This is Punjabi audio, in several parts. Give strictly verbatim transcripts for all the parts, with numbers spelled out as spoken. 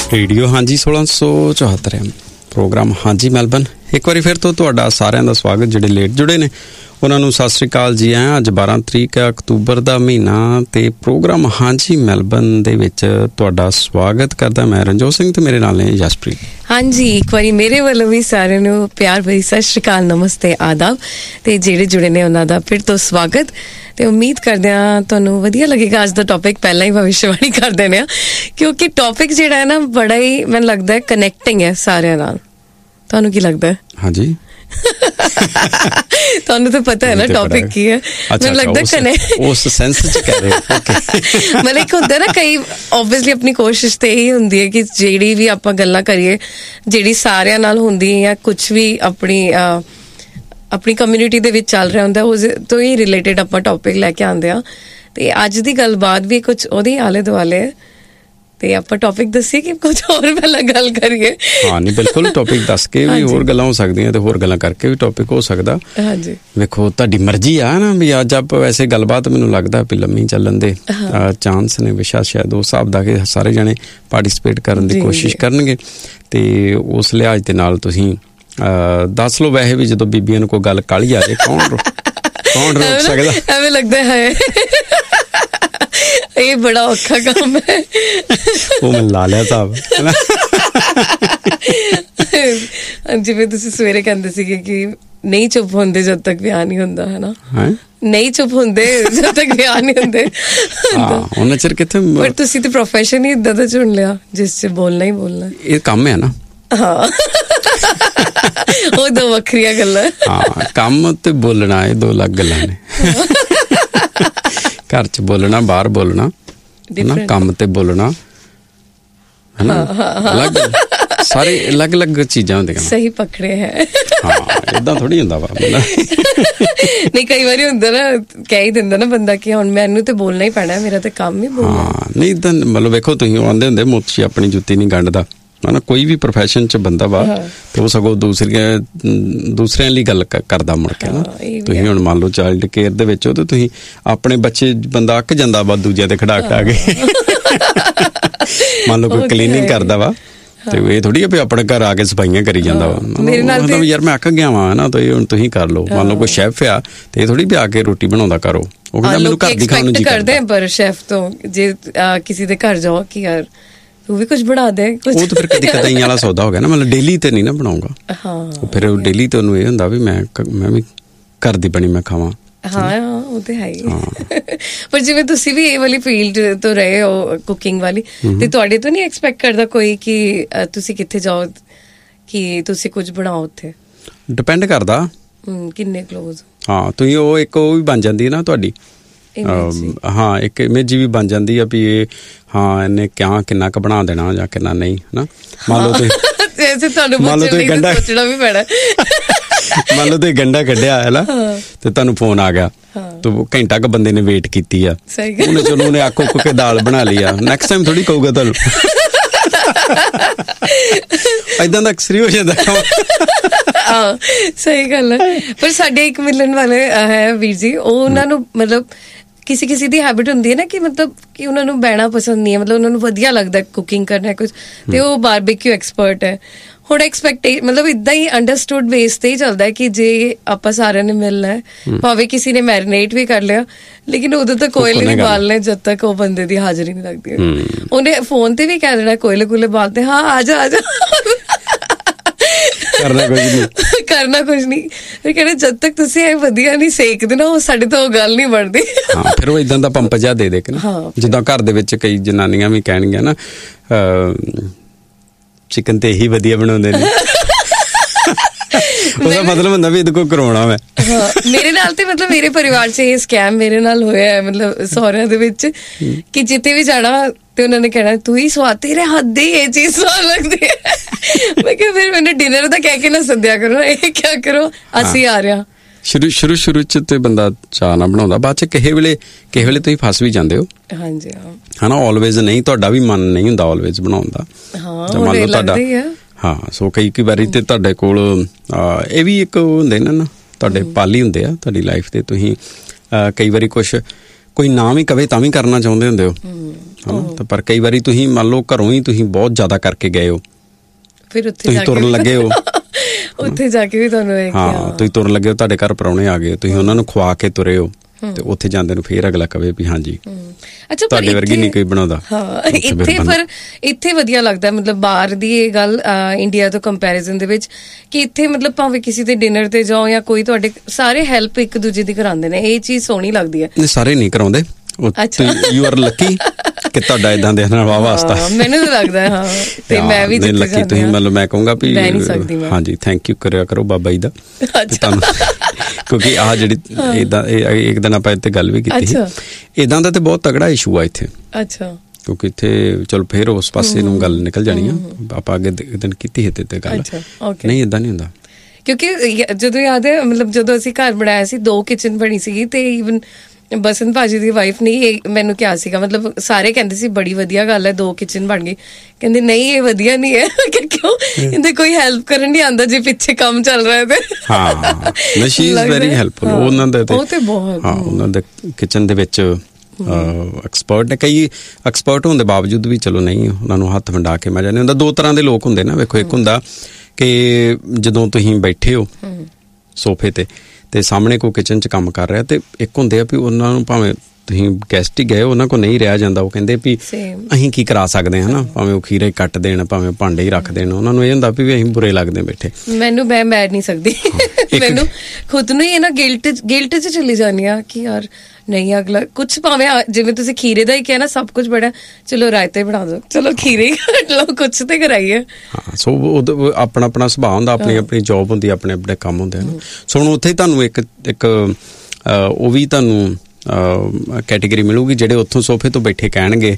ਰੇਡੀਓ ਹਾਂਜੀ ਸੋਲਾਂ ਸੌ ਚੌਹੱਤਰ ਹੈ ਪ੍ਰੋਗਰਾਮ ਹਾਂਜੀ ਮੈਲਬਨ। ਇੱਕ ਵਾਰੀ ਫਿਰ ਤੋਂ ਤੁਹਾਡਾ ਸਾਰਿਆਂ ਦਾ ਸਵਾਗਤ। ਜਿਹੜੇ ਲੇਟ ਜੁੜੇ ਨੇ ਉਹਨਾਂ ਨੂੰ ਸਤਿ ਸ਼੍ਰੀ ਅਕਾਲ ਜੀ। ਆਇਆ ਅੱਜ ਬਾਰਾਂ ਤਰੀਕ ਹੈ ਅਕਤੂਬਰ ਦਾ ਮਹੀਨਾ ਅਤੇ ਪ੍ਰੋਗਰਾਮ ਹਾਂਜੀ ਮੈਲਬਨ ਦੇ ਵਿੱਚ ਤੁਹਾਡਾ ਸਵਾਗਤ ਕਰਦਾ ਮੈਂ ਰਣਜੋਤ ਸਿੰਘ ਅਤੇ ਮੇਰੇ ਨਾਲ ਨੇ ਜਸਪ੍ਰੀਤ। ਹਾਂਜੀ, ਇੱਕ ਵਾਰੀ ਮੇਰੇ ਵੱਲੋਂ ਵੀ ਸਾਰਿਆਂ ਨੂੰ ਪਿਆਰ ਭਰੀ ਸਤਿ ਸ਼੍ਰੀ ਅਕਾਲ, ਨਮਸਤੇ, ਆਦਾਬ। ਅਤੇ ਜਿਹੜੇ ਜੁੜੇ ਨੇ ਉਹਨਾਂ ਦਾ ਫਿਰ ਤੋਂ ਸਵਾਗਤ। ਅਤੇ ਉਮੀਦ ਕਰਦੇ ਹਾਂ ਤੁਹਾਨੂੰ ਵਧੀਆ ਲੱਗੇਗਾ। ਅੱਜ ਦਾ ਟੌਪਿਕ ਪਹਿਲਾਂ ਹੀ ਭਵਿੱਖਬਾਣੀ ਕਰ ਦਿੰਦੇ ਹਾਂ ਕਿਉਂਕਿ ਟੌਪਿਕ ਜਿਹੜਾ ਹੈ ਨਾ ਬੜਾ ਹੀ ਮੈਨੂੰ ਲੱਗਦਾ ਕਨੈਕਟਿੰਗ ਹੈ ਸਾਰਿਆਂ ਨਾਲ। ਤੁਹਾਨੂੰ ਕੀ ਲੱਗਦਾ? ਹਾਂਜੀ ਤੁਹਾਨੂੰ ਤਾਂ ਪਤਾ ਹੈ ਨਾ ਟੌਪਿਕ ਕੀ ਹੈ। ਮੈਨੂੰ ਲੱਗਦਾ ਉਸ ਸੈਂਸ ਚ ਕਹਿ ਰਹੇ ਮਤਲਬ ਇੱਕ ਹੁੰਦਾ ਨਾ ਕਈ ਓਬਵੀਅਸਲੀ ਆਪਣੀ ਕੋਸ਼ਿਸ਼ ਤੇ ਇਹੀ ਹੁੰਦੀ ਹੈ ਕਿ ਜਿਹੜੀ ਵੀ ਆਪਾਂ ਗੱਲਾਂ ਕਰੀਏ ਜਿਹੜੀ ਸਾਰਿਆਂ ਨਾਲ ਹੁੰਦੀ ਹੈ ਜਾਂ ਕੁਛ ਵੀ ਆਪਣੀ ਆਪਣੀ ਕਮਿਊਨਿਟੀ ਦੇ ਵਿੱਚ ਚੱਲ ਰਿਹਾ ਹੁੰਦਾ ਉਸ ਤੋਂ ਹੀ ਰਿਲੇਟਿਡ ਆਪਾਂ ਟੌਪਿਕ ਲੈ ਕੇ ਆਉਂਦੇ ਹਾਂ। ਅਤੇ ਅੱਜ ਦੀ ਗੱਲਬਾਤ ਵੀ ਕੁਛ ਉਹਦੇ ਆਲੇ ਦੁਆਲੇ ਹੈ ਤੇ ਆਪਾਂ ਟੌਪਿਕ ਦੱਸੀਏ ਕਿ ਕੁਝ ਹੋਰ ਪਹਿਲਾਂ ਗੱਲ ਕਰੀਏ? ਹਾਂ ਨਹੀਂ ਬਿਲਕੁਲ, ਟੌਪਿਕ ਦੱਸ ਕੇ ਵੀ ਹੋਰ ਗੱਲਾਂ ਹੋ ਸਕਦੀਆਂ ਤੇ ਹੋਰ ਗੱਲਾਂ ਕਰਕੇ ਵੀ ਟੌਪਿਕ ਹੋ ਸਕਦਾ। ਹਾਂਜੀ ਵੇਖੋ ਤੁਹਾਡੀ ਮਰਜ਼ੀ ਆ ਨਾ ਵੀ ਅੱਜ ਆਪਾਂ ਵੈਸੇ ਗੱਲਬਾਤ ਮੈਨੂੰ ਲੱਗਦਾ ਵੀ ਲੰਮੀ ਚੱਲਣ ਦੇ ਚਾਂਸ ਨੇ। ਵਿਸ਼ਾ ਸ਼ਾਇਦ ਉਸ ਹਿਸਾਬ ਦਾ ਕਿ ਸਾਰੇ ਜਣੇ ਪਾਰਟੀਸਪੇਟ ਕਰਨ ਦੀ ਕੋਸ਼ਿਸ਼ ਕਰਨਗੇ ਤੇ ਉਸ ਲਿਹਾਜ਼ ਦੇ ਨਾਲ ਤੁਸੀਂ ਦੱਸ ਲਓ। ਵੈਸੇ ਵੀ ਜਦੋਂ ਬੀਬੀਆਂ ਨੂੰ ਕੋਈ ਗੱਲ ਕਾਹਲੀ ਆ ਜਾਏ ਕੌਣ ਕੌਣ ਰੋਕ ਸਕਦਾ? ਐਵੇਂ ਲੱਗਦਾ ਹੈ ਇਹ ਬੜਾ ਔਖਾ ਕੰਮ ਹੈ। ਉਹ ਮੈਂ ਲਾ ਲਿਆ ਸਾਹਿਬ। ਜਿਵੇਂ ਤੁਸੀਂ ਸਵੇਰੇ ਕਹਿੰਦੇ ਸੀਗੇ ਕਿ ਨਹੀਂ ਚੁੱਪ ਹੁੰਦੇ ਜਦ ਤੱਕ ਵਿਆਹ ਨਹੀਂ ਹੁੰਦਾ, ਹੈ ਨਾ? ਨਹੀਂ ਚੁੱਪ ਹੁੰਦੇ ਜਦ ਤੱਕ ਵਿਆਹ ਨਹੀਂ ਹੁੰਦੇ। ਉਹਨਾਂ ਚਿਰ ਕਿੱਥੇ। ਪਰ ਤੁਸੀਂ ਤੇ ਪ੍ਰੋਫੈਸ਼ਨ ਹੀ ਏਦਾਂ ਦਾ ਚੁਣ ਲਿਆ ਜਿਸ ਚ ਬੋਲਣਾ ਹੀ ਬੋਲਣਾ। ਇਹ ਕੰਮ ਹੈ ਨਾ। ਹਾਂ ਉਹ ਦੋ ਵੱਖਰੀਆਂ ਗੱਲਾਂ। ਹਾਂ, ਕੰਮ ਤੇ ਬੋਲਣਾ ਇਹ ਦੋ ਅਲੱਗ ਗੱਲਾਂ ਨੇ। ਘਰ ਚ ਬੋਲਣਾ, ਬਾਹਰ ਬੋਲਣਾ, ਕੰਮ ਤੇ ਬੋਲਣਾ, ਹਨਾ ਅਲੱਗ ਸਾਰੇ ਅਲੱਗ ਅਲੱਗ ਚੀਜ਼ਾਂ ਹੁੰਦੀਆਂ। ਸਹੀ ਪਕੜੇ ਹੈ। ਹਾਂ ਏਦਾਂ ਥੋੜ੍ਹੀ ਹੁੰਦਾ ਵਾ। ਨਹੀਂ ਕਈ ਵਾਰੀ ਹੁੰਦਾ ਨਾ ਕਹਿ ਹੀ ਦਿੰਦਾ ਨਾ ਬੰਦਾ ਕਿ ਹੁਣ ਮੈਨੂੰ ਤੇ ਬੋਲਣਾ ਹੀ ਪੈਣਾ, ਮੇਰਾ ਤੇ ਕੰਮ ਹੀ ਬੋਲਣਾ। ਹਾਂ ਨਹੀਂ ਏਦਾਂ ਮਤਲਬ ਵੇਖੋ ਤੁਸੀਂ ਆਉਂਦੇ ਹੁੰਦੇ ਮੁੱਛੀ ਆਪਣੀ ਜੁੱਤੀ ਨਹੀਂ ਗੰਢਦਾ, ਹਨਾ? ਕੋਈ ਵੀ ਪ੍ਰੋਫੈਸ਼ਨ ਚ ਬੰਦਾ ਵਾ ਤੇ ਉਹ ਸਗੋਂ ਦੂਸਰੀਆਂ ਦੂਸਰਿਆਂ ਲਈ ਗੱਲ ਕਰਦਾ ਮੁੜ ਕੇ ਨਾ। ਤੁਸੀਂ ਹੁਣ ਮੰਨ ਲਓ ਚਾਈਲਡ ਕੇਅਰ ਦੇ ਵਿੱਚ ਹੋ ਤੇ ਤੁਸੀਂ ਆਪਣੇ ਬੱਚੇ ਬੰਦਾ ਅੱਕ ਜਾਂਦਾ ਵਾ ਦੂਜਿਆਂ ਤੇ ਖੜਾ ਖੜਾ ਕੇ। ਮੰਨ ਲਓ ਕੋਈ ਕਲੀਨਿੰਗ ਕਰਦਾ ਵਾ ਤੇ ਇਹ ਥੋੜੀ ਆ ਵੀ ਆਪਣੇ ਘਰ ਆ ਕੇ ਸਫਾਈਆਂ ਕਰੀ ਜਾਂਦਾ ਵਾ। ਮਤਲਬ ਯਾਰ ਮੈਂ ਅੱਕ ਗਿਆ ਵਾ ਨਾ ਤੇ ਹੁਣ ਤੁਸੀਂ ਕਰ ਲਓ। ਮੰਨ ਲਓ ਕੋਈ ਸ਼ੈਫ ਆ ਤੇ ਇਹ ਥੋੜੀ ਵੀ ਆ ਕੇ ਰੋਟੀ ਬਣਾਉਂਦਾ ਕਰੋ। ਉਹ ਕਹਿੰਦਾ ਮੈਨੂੰ ਘਰ ਦੀ ਖਾਣ ਨੂੰ ਜੀ ਕਰਦੇ। ਪਰ ਸ਼ੈਫ ਤੋਂ ਜੇ ਕਿਸੇ ਦੇ ਘਰ ਜਾਓ ਕਿ ਯਾਰ ਉਹ ਵੀ ਕੁਝ ਬਣਾ ਦੇ, ਉਹ ਤਾਂ ਫਿਰ ਕਦੀ ਕਦਾਈ ਵਾਲਾ ਸੌਦਾ ਹੋ ਗਿਆ ਨਾ। ਮਤਲਬ ਡੇਲੀ ਤੇ ਨਹੀਂ ਨਾ ਬਣਾਊਗਾ। ਹਾਂ ਫਿਰ ਡੇਲੀ ਤੇ ਉਹਨੂੰ ਇਹ ਹੁੰਦਾ ਵੀ ਮੈਂ ਮੈਂ ਵੀ ਘਰ ਦੀ ਬਣੀ ਮੈਂ ਖਾਵਾਂ। ਹਾਂ ਉਹ ਤੇ ਹੈ ਹੀ। ਪਰ ਜਿਵੇਂ ਤੁਸੀਂ ਵੀ ਇਹ ਵਾਲੀ ਫੀਲਡ ਤੋਂ ਰਹੇ ਹੋ ਕੁਕਿੰਗ ਵਾਲੀ, ਤੇ ਤੁਹਾਡੇ ਤੋਂ ਨਹੀਂ ਐਕਸਪੈਕਟ ਕਰਦਾ ਕੋਈ ਕਿ ਤੁਸੀਂ ਕਿੱਥੇ ਜਾਓ ਕਿ ਤੁਸੀਂ ਕੁਝ ਬਣਾਓ ਉੱਥੇ? ਡਿਪੈਂਡ ਕਰਦਾ ਕਿੰਨੇ ਕਲੋਜ਼। ਹਾਂ ਤੁਸੀਂ ਉਹ ਇੱਕ ਉਹ ਵੀ ਬਣ ਜਾਂਦੀ ਹੈ ਨਾ ਤੁਹਾਡੀ। ਹਾਂ ਇੱਕ ਇਮੇਜ ਵੀ ਬਣ ਜਾਂਦੀ ਆ ਵੀ ਇਹ ਹਾਂ ਇਹਨੇ ਕਿਆ ਕਿੰਨਾ ਕੁ ਬਣਾ ਦੇਣਾ ਜਾਂ ਕਿੰਨਾ ਨਹੀਂ, ਹਨਾ? ਮੰਨ ਲਓ ਤੁਸੀਂ ਤੁਹਾਨੂੰ ਮੰਨ ਲਓ ਤੁਸੀਂ ਗੰਢਾ ਸੋਚਣਾ ਵੀ ਪੈਣਾ। ਮੰਨ ਲਓ ਤੁਸੀਂ ਗੰਢਾ ਕੱਢਿਆ ਹੈ ਨਾ ਤੇ ਤੁਹਾਨੂੰ ਫੋਨ ਆ ਗਿਆ ਤੇ ਘੰਟਾ ਕੁ ਬੰਦੇ ਨੇ ਵੇਟ ਕੀਤੀ ਆ, ਉਹਨੇ ਚਲੋ ਉਹਨੇ ਆਖੋ ਕੁ ਕੇ ਦਾਲ ਬਣਾ ਲਈ ਆ। ਨੈਕਸਟ ਟਾਈਮ ਥੋੜੀ ਕਹੂਗਾ ਤੁਹਾਨੂੰ। ਏਦਾਂ ਦਾ ਅਕਸਰ ਹੀ ਹੋ ਜਾਂਦਾ। ਹਾਂ ਸਹੀ ਗੱਲ ਹੈ। ਪਰ ਸਾਡੇ ਇੱਕ ਮਿਲਣ ਵਾਲੇ ਹੈ ਵੀਰ ਜੀ, ਉਹ ਉਹਨਾਂ ਨੂੰ ਮਤਲਬ ਕਿਸੇ ਕਿਸੇ ਦੀ ਹੈਬਿਟ ਹੁੰਦੀ ਹੈ ਨਾ ਕਿ ਮਤਲਬ ਕਿ ਉਹਨਾਂ ਨੂੰ ਬਹਿਣਾ ਪਸੰਦ ਨਹੀਂ ਹੈ, ਮਤਲਬ ਉਹਨਾਂ ਨੂੰ ਵਧੀਆ ਲੱਗਦਾ ਕੁਕਿੰਗ ਕਰਨਾ ਕੁਛ, ਤੇ ਉਹ ਬਾਰਬੀਕਿਊ ਐਕਸਪਰਟ ਹੈ। ਹੁਣ ਐਕਸਪੈਕਟੇ ਮਤਲਬ ਇੱਦਾਂ ਹੀ ਅੰਡਰਸਟੂਡ ਬੇਸ ਤੇ ਹੀ ਚੱਲਦਾ ਕਿ ਜੇ ਆਪਾਂ ਸਾਰਿਆਂ ਨੇ ਮਿਲਣਾ ਹੈ, ਭਾਵੇਂ ਕਿਸੇ ਨੇ ਮੈਰੀਨੇਟ ਵੀ ਕਰ ਲਿਆ, ਲੇਕਿਨ ਉਦੋਂ ਤੱਕ ਕੋਇਲੇ ਨਹੀਂ ਬਾਲਣੇ ਜਦ ਤੱਕ ਉਹ ਬੰਦੇ ਦੀ ਹਾਜ਼ਰੀ ਨਹੀਂ ਲੱਗਦੀ। ਉਹਨੇ ਫੋਨ ਤੇ ਵੀ ਕਹਿ ਦੇਣਾ ਕੋਇਲੇ ਕੋਇਲੇ ਬਾਲਦੇ, ਹਾਂ ਆ ਜਾ ਆ ਜਾ, ਕਰਨਾ ਕੁਝ ਨਹੀਂ ਕਰਨਾ ਕੁਝ ਨਹੀਂ। ਫਿਰ ਕਹਿੰਦੇ ਜਦ ਤੱਕ ਤੁਸੀਂ ਇਹ ਵਧੀਆ ਨਹੀਂ ਸੇਕਦੇ ਨਾ ਉਹ ਸਾਡੇ ਤੋਂ ਉਹ ਗੱਲ ਨਹੀਂ ਬਣਦੀ। ਹਾਂ ਫਿਰ ਉਹ ਏਦਾਂ ਦਾ ਪੰਪ ਜਿਹਾ ਦੇ ਦੇ ਕੇ ਨਾ, ਜਿੱਦਾਂ ਘਰ ਦੇ ਵਿੱਚ ਕਈ ਜਨਾਨੀਆਂ ਵੀ ਕਹਿਣਗੀਆਂ ਨਾ ਚਿਕਨ ਤੇ ਇਹੀ ਵਧੀਆ ਬਣਾਉਂਦੇ ਨੇ, ਉਹਦਾ ਮਤਲਬ ਹੁੰਦਾ ਵੀ ਇਹਦੇ ਕੋਲ ਕਰਾਉਣਾ ਮੈਂ। ਮੇਰੇ ਨਾਲ ਤੇ ਮਤਲਬ ਮੇਰੇ ਪਰਿਵਾਰ ਚ ਇਹ ਸਕੈਮ ਮੇਰੇ ਨਾਲ ਹੋਇਆ ਹੈ, ਮਤਲਬ ਸਹੁਰਿਆਂ ਦੇ ਵਿੱਚ, ਕਿ ਜਿੱਥੇ ਵੀ ਜਾਣਾ ਤੇ ਉਹਨਾਂ ਨੇ ਕਹਿਣਾ ਤੂੰ ਹੀ ਸਵਾਦ, ਤੇਰੇ ਹੱਥ ਦੀ ਇਹ ਚੀਜ਼ ਸਵਾਦ ਲੱਗਦੀ ਹੈ। ਮੈਂ ਕਿਹਾ ਫਿਰ ਮੈਨੂੰ ਡਿਨਰ ਦਾ ਕਹਿ ਕੇ ਨਾ ਸੱਦਿਆ ਕਰੋ, ਇਹ ਕਿਆ ਕਰੋ ਅਸੀਂ ਆ ਰਹੇ ਹਾਂ। ਸ਼ੁਰੂ ਸ਼ੁਰੂ ਸ਼ੁਰੂ ਚ ਤੇ ਬੰਦਾ ਚਾਹ ਨਾ ਬਣਾਉਂਦਾ, ਬਾਅਦ ਚ ਕਿਸੇ ਵੇਲੇ ਕਿਸੇ ਵੇਲੇ ਤੁਸੀਂ ਫਸ ਵੀ ਜਾਂਦੇ ਹੋ। ਹਾਂਜੀ ਹਾਂ, ਆਲਵੇਜ਼ ਨਹੀਂ, ਤੁਹਾਡਾ ਵੀ ਮਨ ਨਹੀਂ ਹੁੰਦਾ ਆਲਵੇਜ਼ ਬਣਾਉਣ ਦਾ। ਹਾਂ ਮੰਨ ਲਓ ਤੁਹਾਡਾ, ਹਾਂ ਸੋ ਕਈ ਕਈ ਵਾਰੀ ਤੇ ਤੁਹਾਡੇ ਕੋਲ ਇਹ ਵੀ ਇੱਕ ਹੁੰਦੇ ਨੇ ਨਾ ਤੁਹਾਡੇ ਪਾਲੀ ਹੁੰਦੇ ਆ ਤੁਹਾਡੀ ਲਾਈਫ ਤੇ, ਤੁਸੀਂ ਕਈ ਵਾਰੀ ਕੁਛ ਕੋਈ ਨਾ ਵੀ ਕਵੇ ਤਾਂ ਵੀ ਕਰਨਾ ਚਾਹੁੰਦੇ ਹੁੰਦੇ ਹੋ ਹਨਾ। ਪਰ ਕਈ ਵਾਰੀ ਤੁਸੀਂ ਮੰਨ ਲਓ ਘਰੋਂ ਹੀ ਤੁਸੀਂ ਬਹੁਤ ਜ਼ਿਆਦਾ ਕਰਕੇ ਗਏ ਹੋ, ਫਿਰ ਉੱਥੇ ਤੁਸੀਂ ਤੁਰਨ ਲੱਗੇ ਹੋ, ਉੱਥੇ ਜਾ ਕੇ ਵੀ ਤੁਹਾਨੂੰ ਹਾਂ ਤੁਸੀਂ ਤੁਰਨ ਲੱਗੇ ਹੋ, ਤੁਹਾਡੇ ਘਰ ਪ੍ਰਾਹੁਣੇ ਆ ਗਏ, ਤੁਸੀਂ ਉਹਨਾਂ ਨੂੰ ਖਵਾ ਕੇ ਤੁਰੇ ਹੋ, ਤੇ ਉੱਥੇ ਜਾਂਦੇ ਨੂੰ ਫੇਰ ਅਗਲਾ ਕਵੇ ਵੀ ਹਾਂਜੀ ਅੱਛਾ ਤੁਹਾਡੇ ਵਰਗੀ ਨਹੀਂ ਕੋਈ ਬਣਾਉਂਦਾ। ਹਾਂ ਇੱਥੇ ਪਰ ਇੱਥੇ ਵਧੀਆ ਲੱਗਦਾ, ਮਤਲਬ ਬਾਹਰ ਦੀ ਇਹ ਗੱਲ ਇੰਡੀਆ ਤੋਂ ਕੰਪੈਰੀਜ਼ਨ ਦੇ ਵਿੱਚ, ਕਿ ਇੱਥੇ ਮਤਲਬ ਭਾਵੇਂ ਕਿਸੇ ਦੇ ਡਿਨਰ ਤੇ ਜਾਓ ਜਾਂ ਕੋਈ ਤੁਹਾਡੇ ਸਾਰੇ ਹੈਲਪ ਇੱਕ ਦੂਜੇ ਦੀ ਕਰਾਉਂਦੇ ਨੇ, ਇਹ ਚੀਜ਼ ਸੋਹਣੀ ਲੱਗਦੀ ਹੈ। ਸਾਰੇ ਨਹੀਂ ਕਰਾਉਂਦੇ, ਯੂ ਆਰ ਲੱਕੀ ਕਿ ਤੁਹਾਡਾ ਇਦਾਂ ਦੇ ਨਾਲ ਵਾਹ ਵਾਸਤਾ ਮੈਨੂੰ ਤਾਂ ਲੱਗਦਾ। ਹਾਂ ਤੇ ਮੈਂ ਵੀ ਲੱਕੀ ਤੁਸੀਂ ਮਤਲਬ ਮੈਂ ਕਹੂੰਗਾ ਵੀ ਹਾਂਜੀ ਥੈਂਕ ਯੂ ਕਰਿਆ ਕਰੋ ਬਾਬਾ ਜੀ ਦਾ ਤੁਹਾਨੂੰ, ਕਿਉਂਕਿ ਆਹ ਜਿਹੜੀ ਏਦਾਂ ਇੱਕ ਦਿਨ ਆਪਾਂ ਇੱਥੇ ਗੱਲ ਵੀ ਕੀਤੀ ਸੀ, ਏਦਾਂ ਦਾ ਤੇ ਬਹੁਤ ਤਗੜਾ ਇਸ਼ੂ ਆ ਇੱਥੇ। ਅੱਛਾ ਕਿਉਂਕਿ ਇੱਥੇ ਚਲੋ ਫੇਰ ਉਸ ਪਾਸੇ ਨੂੰ ਗੱਲ ਨਿਕਲ ਜਾਣੀ ਆ, ਆਪਾਂ ਅੱਗੇ ਦਿਨ ਕੀਤੀ ਹੈ ਤੇ ਗੱਲ ਨਹੀਂ ਏਦਾਂ ਨਹੀਂ ਹੁੰਦਾ। ਕਿਉਂਕਿ ਜਦੋਂ ਯਾਦ ਹੈ ਮਤਲਬ ਜਦੋਂ ਅਸੀਂ ਘਰ ਬਣਾਇਆ ਸੀ ਦੋ ਕਿਚਨ ਬਣੀ ਸੀਗੀ, ਤੇ ਈਵਨ ਬਸੰਤ ਭਾਜੀ ਦੀ ਵਾਈਫ ਨੇ ਮੈਨੂੰ ਕਿਹਾ ਸੀਗਾ, ਮਤਲਬ ਸਾਰੇ ਕਹਿੰਦੇ ਸੀ ਬੜੀ ਵਧੀਆ ਗੱਲ ਹੈ ਦੋ ਕਿਚਨ ਬਣ ਗਈ, ਕਹਿੰਦੇ ਨਹੀਂ ਇਹ ਵਧੀਆ ਨਹੀਂ ਹੈ ਕਿਉਂ ਇਹਦੇ ਕੋਈ ਹੈਲਪ ਕਰਨ ਨਹੀਂ ਆਉਂਦਾ ਜੇ ਪਿੱਛੇ ਕੰਮ ਚੱਲ ਰਿਹਾ ਤੇ। ਹਾਂ ਸ਼ੀ ਇਜ਼ ਵੈਰੀ ਹੈਲਪਫੁਲ, ਉਹਨਾਂ ਦਾ ਉਹ ਤੇ ਬਹੁਤ ਹਾਂ ਉਹਨਾਂ ਦੇ ਕਿਚਨ ਦੇ ਵਿੱਚ ਐਕਸਪਰਟ ਨੇ। ਕਈ ਐਕਸਪਰਟ ਹੋਣ ਦੇ ਬਾਵਜੂਦ ਵੀ ਚਲੋ ਨਹੀਂ ਉਹਨਾਂ ਨੂੰ ਹੱਥ ਵੰਡਾ ਕੇ ਮਜ਼ਾ ਨਹੀਂ ਹੁੰਦਾ। ਦੋ ਤਰ੍ਹਾਂ ਦੇ ਲੋਕ ਹੁੰਦੇ ਨਾ, ਵੇਖੋ ਇੱਕ ਹੁੰਦਾ ਕਿ ਜਦੋਂ ਤੁਸੀਂ ਬੈਠੇ ਹੋ ਸੋਫੇ ਤੇ ਤੇ ਸਾਹਮਣੇ ਕੋਈ ਕਿਚਨ 'ਚ ਕੰਮ ਕਰ ਰਿਹਾ, ਤੇ ਇੱਕ ਹੁੰਦੇ ਆ ਵੀ ਉਹਨਾਂ ਨੂੰ ਭਾਵੇਂ ਤੁਸੀਂ ਗੈਸਟ ਹੀ ਗਏ ਉਹਨਾਂ ਕੋਲ ਨਹੀਂ ਰਿਹਾ ਜਾਂਦਾ, ਉਹ ਕਹਿੰਦੇ ਵੀ ਅਸੀਂ ਕੀ ਕਰਾ ਸਕਦੇ ਹਾਂ ਨਾ, ਭਾਵੇਂ ਉਹ ਖੀਰੇ ਕੱਟ ਦੇਣ ਭਾਵੇਂ ਭਾਂਡੇ ਹੀ ਰੱਖ ਦੇਣ, ਉਹਨਾਂ ਨੂੰ ਇਹ ਹੁੰਦਾ ਵੀ ਅਸੀਂ ਬੁਰੇ ਲੱਗਦੇ ਬੈਠੇ। ਮੈਨੂੰ ਮੈਂ ਬੈਠ ਨਹੀਂ ਸਕਦੀ, ਮੈਨੂੰ ਖੁਦ ਨੂੰ ਹੀ ਇਹ ਨਾ ਗਿਲਟ ਗਿਲਟ 'ਚ ਚਲੀ ਜਾਂਦੀ ਆ ਕਿ ਯਾਰ ਨਹੀਂ ਅਗਲਾ ਕੁਛ ਭਾਵੇਂ ਜਿਵੇਂ ਤੁਸੀਂ ਖੀਰੇ ਦਾ ਹੀ ਕਿਹਾ ਨਾ ਸਭ ਕੁਛ ਬੜਾ, ਚਲੋ ਰਾਇਤੇ ਬਣਾ ਦੋ, ਚਲੋ ਖੀਰੇ ਹੀ ਕੱਟ ਲਓ, ਕੁਛ ਤੇ ਕਰਾਈਏ। ਹਾਂ ਸੋ ਆਪਣਾ ਆਪਣਾ ਸੁਭਾਅ ਹੁੰਦਾ, ਆਪਣੀ ਆਪਣੀ ਜੋਬ ਹੁੰਦੀ, ਆਪਣੇ ਆਪਣੇ ਕੰਮ ਹੁੰਦੇ ਹਨ। ਸੋ ਹੁਣ ਉੱਥੇ ਤੁਹਾਨੂੰ ਇੱਕ ਇੱਕ ਉਹ ਵੀ ਤੁਹਾਨੂੰ ਕੈਟੇਗਰੀ ਮਿਲੂਗੀ ਜਿਹੜੇ ਉੱਥੋਂ ਸੋਫੇ ਤੋਂ ਬੈਠੇ ਕਹਿਣਗੇ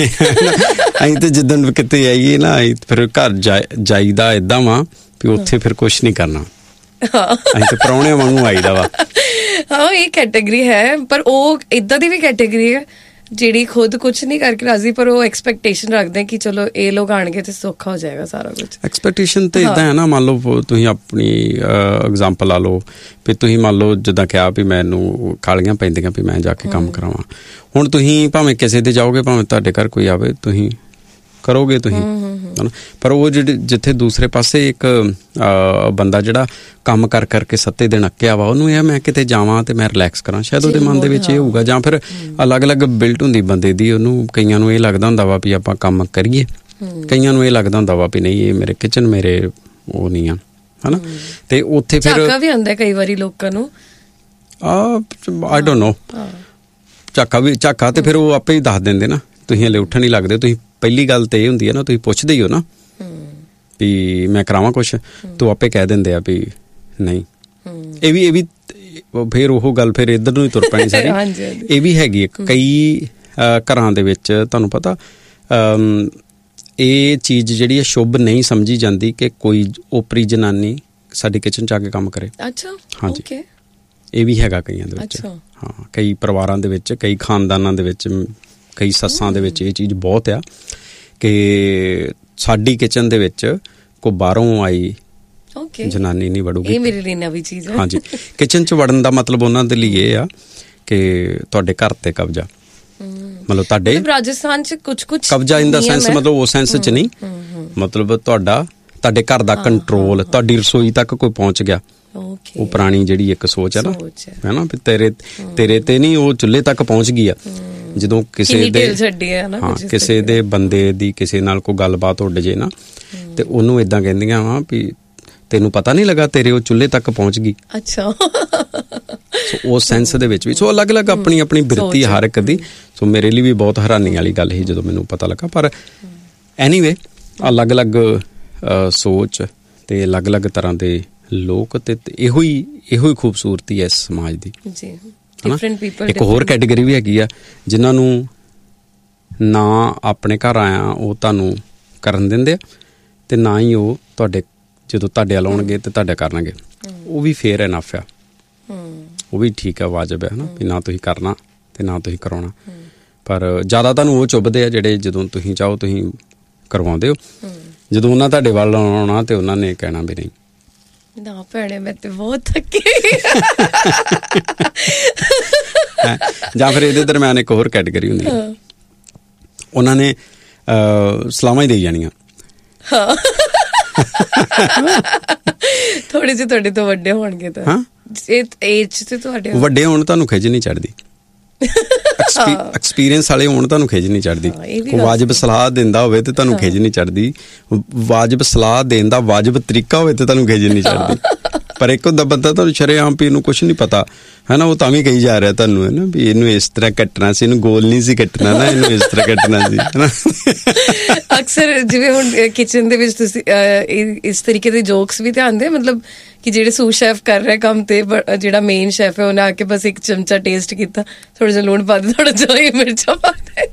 ਅਸੀਂ ਤੇ ਜਿੱਦਣ ਕਿਤੇ ਆਈਏ ਨਾ ਫਿਰ ਘਰ ਜਾਈਦਾ ਏਦਾਂ ਵਾ ਵੀ ਉੱਥੇ ਫਿਰ ਕੁਛ ਨਹੀਂ ਕਰਨਾ, ਅਸੀਂ ਤੇ ਪ੍ਰਾਹੁਣਿਆਂ ਵਾਂਗੂ ਆਈਦਾ ਵਾ। ਹਾਂ ਇਹ ਕੈਟੇਗਰੀ ਹੈ, ਪਰ ਉਹ ਏਦਾਂ ਦੀ ਵੀ ਕੈਟੇਗਰੀ ਹੈ ਜਿਹੜੀ ਖੁਦ ਕੁਛ ਨਹੀਂ ਕਰਕੇ ਰਾਜ਼ੀ, ਪਰ ਉਹ ਐਕਸਪੈਕਟੇਸ਼ਨ ਰੱਖਦੇ ਕਿ ਚਲੋ ਇਹ ਲੋਕ ਆਣਗੇ ਤੇ ਸੌਖਾ ਹੋ ਜਾਏਗਾ ਸਾਰਾ ਕੁਝ। ਐਕਸਪੈਕਟੇਸ਼ਨ ਤੇ ਏਦਾਂ ਹੈ ਨਾ, ਮੰਨ ਲਓ ਤੁਸੀਂ ਆਪਣੀ ਐਗਜ਼ਾਮਪਲ ਲਾ ਲਓ ਵੀ ਤੁਸੀਂ ਮੰਨ ਲਓ ਜਿੱਦਾਂ ਕਿਹਾ ਵੀ ਮੈਨੂੰ ਕਾਲੀਆਂ ਪੈਂਦੀਆਂ ਵੀ ਮੈਂ ਜਾ ਕੇ ਕੰਮ ਕਰਾਵਾਂ, ਹੁਣ ਤੁਸੀਂ ਭਾਵੇਂ ਕਿਸੇ ਦੇ ਜਾਓਗੇ ਭਾਵੇਂ ਤੁਹਾਡੇ ਘਰ ਕੋਈ ਆਵੇ ਤੁਸੀਂ ਕਰੋਗੇ ਤੁਸੀਂ ਹਨਾ, ਪਰ ਉਹ ਜਿਹੜੇ ਜਿੱਥੇ ਦੂਸਰੇ ਪਾਸੇ ਇੱਕ ਬੰਦਾ ਜਿਹੜਾ ਕੰਮ ਕਰ ਕਰਕੇ ਸੱਤੇ ਦਿਨ ਅੱਕਿਆ ਵਾ, ਉਹਨੂੰ ਇਹ ਮੈਂ ਕਿਤੇ ਜਾਵਾਂ ਤੇ ਮੈਂ ਰਿਲੈਕਸ ਕਰਾਂ, ਸ਼ਾਇਦ ਉਹਦੇ ਮਨ ਦੇ ਵਿੱਚ ਇਹ ਹੋਊਗਾ। ਜਾਂ ਫਿਰ ਅਲੱਗ-ਅਲੱਗ ਬਿਲਟ ਹੁੰਦੀ ਬੰਦੇ ਦੀ, ਉਹਨੂੰ ਕਈਆਂ ਨੂੰ ਇਹ ਲੱਗਦਾ ਹੁੰਦਾ ਵਾ ਵੀ ਆਪਾਂ ਕੰਮ ਕਰੀਏ, ਕਈਆਂ ਨੂੰ ਇਹ ਲੱਗਦਾ ਹੁੰਦਾ ਵਾ ਵੀ ਨਹੀਂ ਇਹ ਮੇਰੇ ਕਿਚਨ ਮੇਰੇ ਉਹ ਨਹੀਂ ਆ ਹਨਾ, ਤੇ ਉੱਥੇ ਫਿਰ ਝਾਕਾ ਵੀ ਹੁੰਦਾ ਕਈ ਵਾਰੀ ਲੋਕਾਂ ਨੂੰ, ਆਈ ਡੋਂਟ ਨੋ ਝਾਕਾ ਵੀ ਝਾਕਾ ਤੇ ਫਿਰ ਉਹ ਆਪੇ ਹੀ ਦੱਸ ਦਿੰਦੇ ਨਾ, ਤੁਸੀਂ ਹਲੇ ਉੱਠਣ ਨਹੀਂ ਲੱਗਦੇ। ਤੁਸੀਂ ਪਹਿਲੀ ਗੱਲ ਤੇ ਇਹ ਹੁੰਦੀ ਹੈ ਨਾ, ਤੁਸੀਂ ਪੁੱਛਦੇ ਹੀ ਹੋ ਨਾ ਵੀ ਮੈਂ ਕਰਾਵਾਂ ਕੁਛ, ਤੂੰ ਆਪੇ ਕਹਿ ਦਿੰਦੇ ਆ ਵੀ ਨਹੀਂ। ਇਹ ਵੀ ਇਹ ਵੀ ਫਿਰ ਉਹ ਗੱਲ ਫਿਰ ਇੱਧਰ ਨੂੰ ਹੀ ਤੁਰ ਪੈਣੀ ਸਾਰੀ। ਇਹ ਵੀ ਹੈਗੀ ਇੱਕ ਕਈ ਘਰਾਂ ਦੇ ਵਿੱਚ ਤੁਹਾਨੂੰ ਪਤਾ ਇਹ ਚੀਜ਼ ਜਿਹੜੀ ਹੈ ਸ਼ੁਭ ਨਹੀਂ ਸਮਝੀ ਜਾਂਦੀ ਕਿ ਕੋਈ ਓਪਰੀ ਜਨਾਨੀ ਸਾਡੀ ਕਿਚਨ 'ਚ ਆ ਕੇ ਕੰਮ ਕਰੇ। ਅੱਛਾ ਹਾਂਜੀ ਇਹ ਵੀ ਹੈਗਾ ਕਈਆਂ ਦੇ ਵਿੱਚ। ਹਾਂ ਕਈ ਪਰਿਵਾਰਾਂ ਦੇ ਵਿੱਚ, ਕਈ ਖਾਨਦਾਨਾਂ ਦੇ ਵਿੱਚ, ਕਈ ਸੱਸਾਂ ਦੇ ਵਿੱਚ ਇਹ ਚੀਜ਼ ਬਹੁਤ ਆ ਕਿ ਸਾਡੀ ਕਿਚਨ ਦੇ ਵਿੱਚ ਕੋਈ ਬਾਹਰੋਂ ਆਈ ਜਨਾਨੀ ਨਹੀਂ ਵੜੂਗੀ। ਇਹ ਮੇਰੇ ਲਈ ਨਵੀਂ ਚੀਜ਼ ਹੈ। ਹਾਂਜੀ ਕਿਚਨ 'ਚ ਵੜਨ ਦਾ ਮਤਲਬ ਉਹਨਾਂ ਦੇ ਲਈ ਇਹ ਆ ਕਿ ਤੁਹਾਡੇ ਘਰ ਤੇ ਕਬਜ਼ਾ, ਮਤਲਬ ਤੁਹਾਡੇ ਰਾਜਸਥਾਨ 'ਚ ਕੁਛ ਕੁਛ ਕਬਜ਼ਾ ਇਨ ਦਾ ਸੈਂਸ ਮਤਲਬ ਉਹ ਸੈਂਸ 'ਚ ਨਹੀਂ, ਮਤਲਬ ਤੁਹਾਡਾ ਤੁਹਾਡੇ ਘਰ ਦਾ ਕੰਟਰੋਲ, ਤੁਹਾਡੀ ਰਸੋਈ ਤੱਕ ਕੋਈ ਪਹੁੰਚ ਗਿਆ। ਉਹ ਪੁਰਾਣੀ ਜਿਹੜੀ ਇੱਕ ਸੋਚ ਹੈ ਨਾ ਹੈ ਨਾ ਵੀ ਤੇਰੇ ਤੇਰੇ ਤੇ ਨਹੀਂ, ਉਹ ਚੁੱਲ੍ਹੇ ਤੱਕ ਪਹੁੰਚ ਗਈ ਆ। ਜਦੋਂ ਕਿਸੇ ਦੇ ਹਾਂ ਕਿਸੇ ਦੇ ਬੰਦੇ ਦੀ ਕਿਸੇ ਨਾਲ ਕੋਈ ਗੱਲਬਾਤ ਉੱਡ ਜੇ ਨਾ ਤੇ ਉਹਨੂੰ ਏਦਾਂ ਕਹਿੰਦੀਆਂ ਵਾ ਵੀ ਤੈਨੂੰ ਪਤਾ ਨਹੀਂ ਲੱਗਾ ਤੇਰੇ ਉਹ ਚੁੱਲ੍ਹੇ ਤੱਕ ਪਹੁੰਚ ਗਈ। ਅੱਛਾ ਸੋ ਉਸ ਸੈਂਸ ਦੇ ਵਿੱਚ ਵੀ ਸੋ ਅਲੱਗ-ਅਲੱਗ ਆਪਣੀ ਆਪਣੀ ਬਿਰਤੀ ਹਰ ਇੱਕ ਦੀ। ਸੋ ਮੇਰੇ ਲਈ ਵੀ ਬਹੁਤ ਹੈਰਾਨੀ ਵਾਲੀ ਗੱਲ ਸੀ ਜਦੋਂ ਮੈਨੂੰ ਪਤਾ ਲੱਗਾ, ਪਰ ਐਨੀਵੇ ਅਲੱਗ-ਅਲੱਗ ਸੋਚ ਤੇ ਅਲੱਗ-ਅਲੱਗ ਤਰ੍ਹਾਂ ਦੇ ਲੋਕ ਤੇ ਇਹੋ ਹੀ ਇਹੋ ਹੀ ਖੂਬਸੂਰਤੀ ਹੈ ਇਸ ਸਮਾਜ ਦੀ ਜੀ। ਇੱਕ ਹੋਰ ਕੈਟੇਗਰੀ ਵੀ ਹੈਗੀ ਆ ਜਿਨ੍ਹਾਂ ਨੂੰ ਨਾ ਆਪਣੇ ਘਰ ਆਇਆ ਉਹ ਤੁਹਾਨੂੰ ਕਰਨ ਦਿੰਦੇ ਆ ਤੇ ਨਾ ਹੀ ਉਹ ਤੁਹਾਡੇ ਜਦੋਂ ਤੁਹਾਡੇ ਵੱਲ ਆਉਣਗੇ ਤੇ ਤੁਹਾਡਾ ਕਰਨਗੇ। ਉਹ ਵੀ ਫੇਅਰ ਇਨਫ ਆ, ਉਹ ਵੀ ਠੀਕ ਆ, ਵਾਜਬ ਹੈ ਨਾ ਵੀ ਨਾ ਤੁਸੀਂ ਕਰਨਾ ਤੇ ਨਾ ਤੁਸੀਂ ਕਰਾਉਣਾ। ਪਰ ਜ਼ਿਆਦਾ ਤੁਹਾਨੂੰ ਉਹ ਚੁੱਭਦੇ ਆ ਜਿਹੜੇ ਜਦੋਂ ਤੁਸੀਂ ਚਾਹੋ ਤੁਸੀਂ ਕਰਵਾਉਂਦੇ ਹੋ, ਜਦੋਂ ਉਹਨਾਂ ਤੁਹਾਡੇ ਵੱਲ ਆਉਣਾ ਤੇ ਉਹਨਾਂ ਨੇ ਕਹਿਣਾ ਵੀ ਨਹੀਂ ਨਾ ਭੈਣੇ ਮੈਂ ਤੇ ਬਹੁਤ ਥੱਕੀ। ਜਾਂ ਫਿਰ ਇਹਦੇ ਦਰਮਿਆਨ ਇੱਕ ਹੋਰ ਕੈਟੇਗਰੀ ਹੁੰਦੀ ਹੈ, ਉਹਨਾਂ ਨੇ ਸਲਾਮਾਂ ਹੀ ਦੇਈ ਜਾਣੀਆਂ। ਹਾਂ ਥੋੜੇ ਜਿਹੇ ਤੁਹਾਡੇ ਤੋਂ ਵੱਡੇ ਹੋਣਗੇ ਤਾਂ ਹਾਂ ਏਜ ਤੇ ਤੁਹਾਡੇ ਵੱਡੇ ਹੋਣ ਤੁਹਾਨੂੰ ਖਿੱਚ ਨਹੀਂ ਚੜ੍ਹਦੀ, ਐਕਸਪੀਰੀਅੰਸ ਵਾਲੇ ਹੋਣ ਤੁਹਾਨੂੰ ਖਿੱਚ ਨਹੀਂ ਚੜ੍ਹਦੀ। ਕੋਈ ਵਾਜਬ ਸਲਾਹ ਦਿੰਦਾ ਹੋਵੇ ਤੇ ਤੁਹਾਨੂੰ ਖਿੱਚ ਨਹੀਂ ਚੜ੍ਹਦੀ, ਵਾਜਬ ਸਲਾਹ ਦੇਣ ਦਾ ਵਾਜਬ ਤਰੀਕਾ ਹੋਵੇ ਤੇ ਤੁਹਾਨੂੰ ਖਿੱਚ ਨਹੀਂ ਚੜ੍ਹਦੀ। ਪਰ ਇੱਕ ਹੁੰਦਾ ਬੰਦਾ ਤੁਹਾਨੂੰ ਸ਼ਰੇਆਮ ਵੀ ਇਹਨੂੰ ਕੁਛ ਨਹੀਂ ਪਤਾ ਹੈ ਨਾ, ਉਹ ਤਾਂ ਵੀ ਕਹੀ ਜਾ ਰਿਹਾ ਤੁਹਾਨੂੰ ਹੈ ਨਾ ਵੀ ਇਹਨੂੰ ਇਸ ਤਰ੍ਹਾਂ ਕੱਟਣਾ ਸੀ, ਇਹਨੂੰ ਗੋਲ ਨਹੀਂ ਸੀ ਕੱਟਣਾ ਨਾ, ਇਹਨੂੰ ਇਸ ਤਰ੍ਹਾਂ ਕੱਟਣਾ ਸੀ ਹੈ ਨਾ। ਅਕਸਰ ਜਿਵੇਂ ਹੁਣ ਕਿਚਨ ਦੇ ਵਿੱਚ ਤੁਸੀਂ ਇਸ ਤਰੀਕੇ ਦੇ ਜੋਕਸ ਵੀ ਤੇ ਆਉਂਦੇ, ਮਤਲਬ ਕਿ ਜਿਹੜੇ ਸੂ ਸ਼ੈਫ ਕਰ ਰਿਹਾ ਕੰਮ ਤੇ ਜਿਹੜਾ ਮੇਨ ਸ਼ੈਫ ਹੈ ਉਹਨੇ ਆ ਕੇ ਬਸ ਇੱਕ ਚਮਚਾ ਟੇਸਟ ਕੀਤਾ, ਥੋੜਾ ਜਿਹਾ ਲੂਣ ਪਾ ਦੇ, ਥੋੜਾ ਜਿਹਾ ਮਿਰਚਾਂ ਪਾ ਦੇ,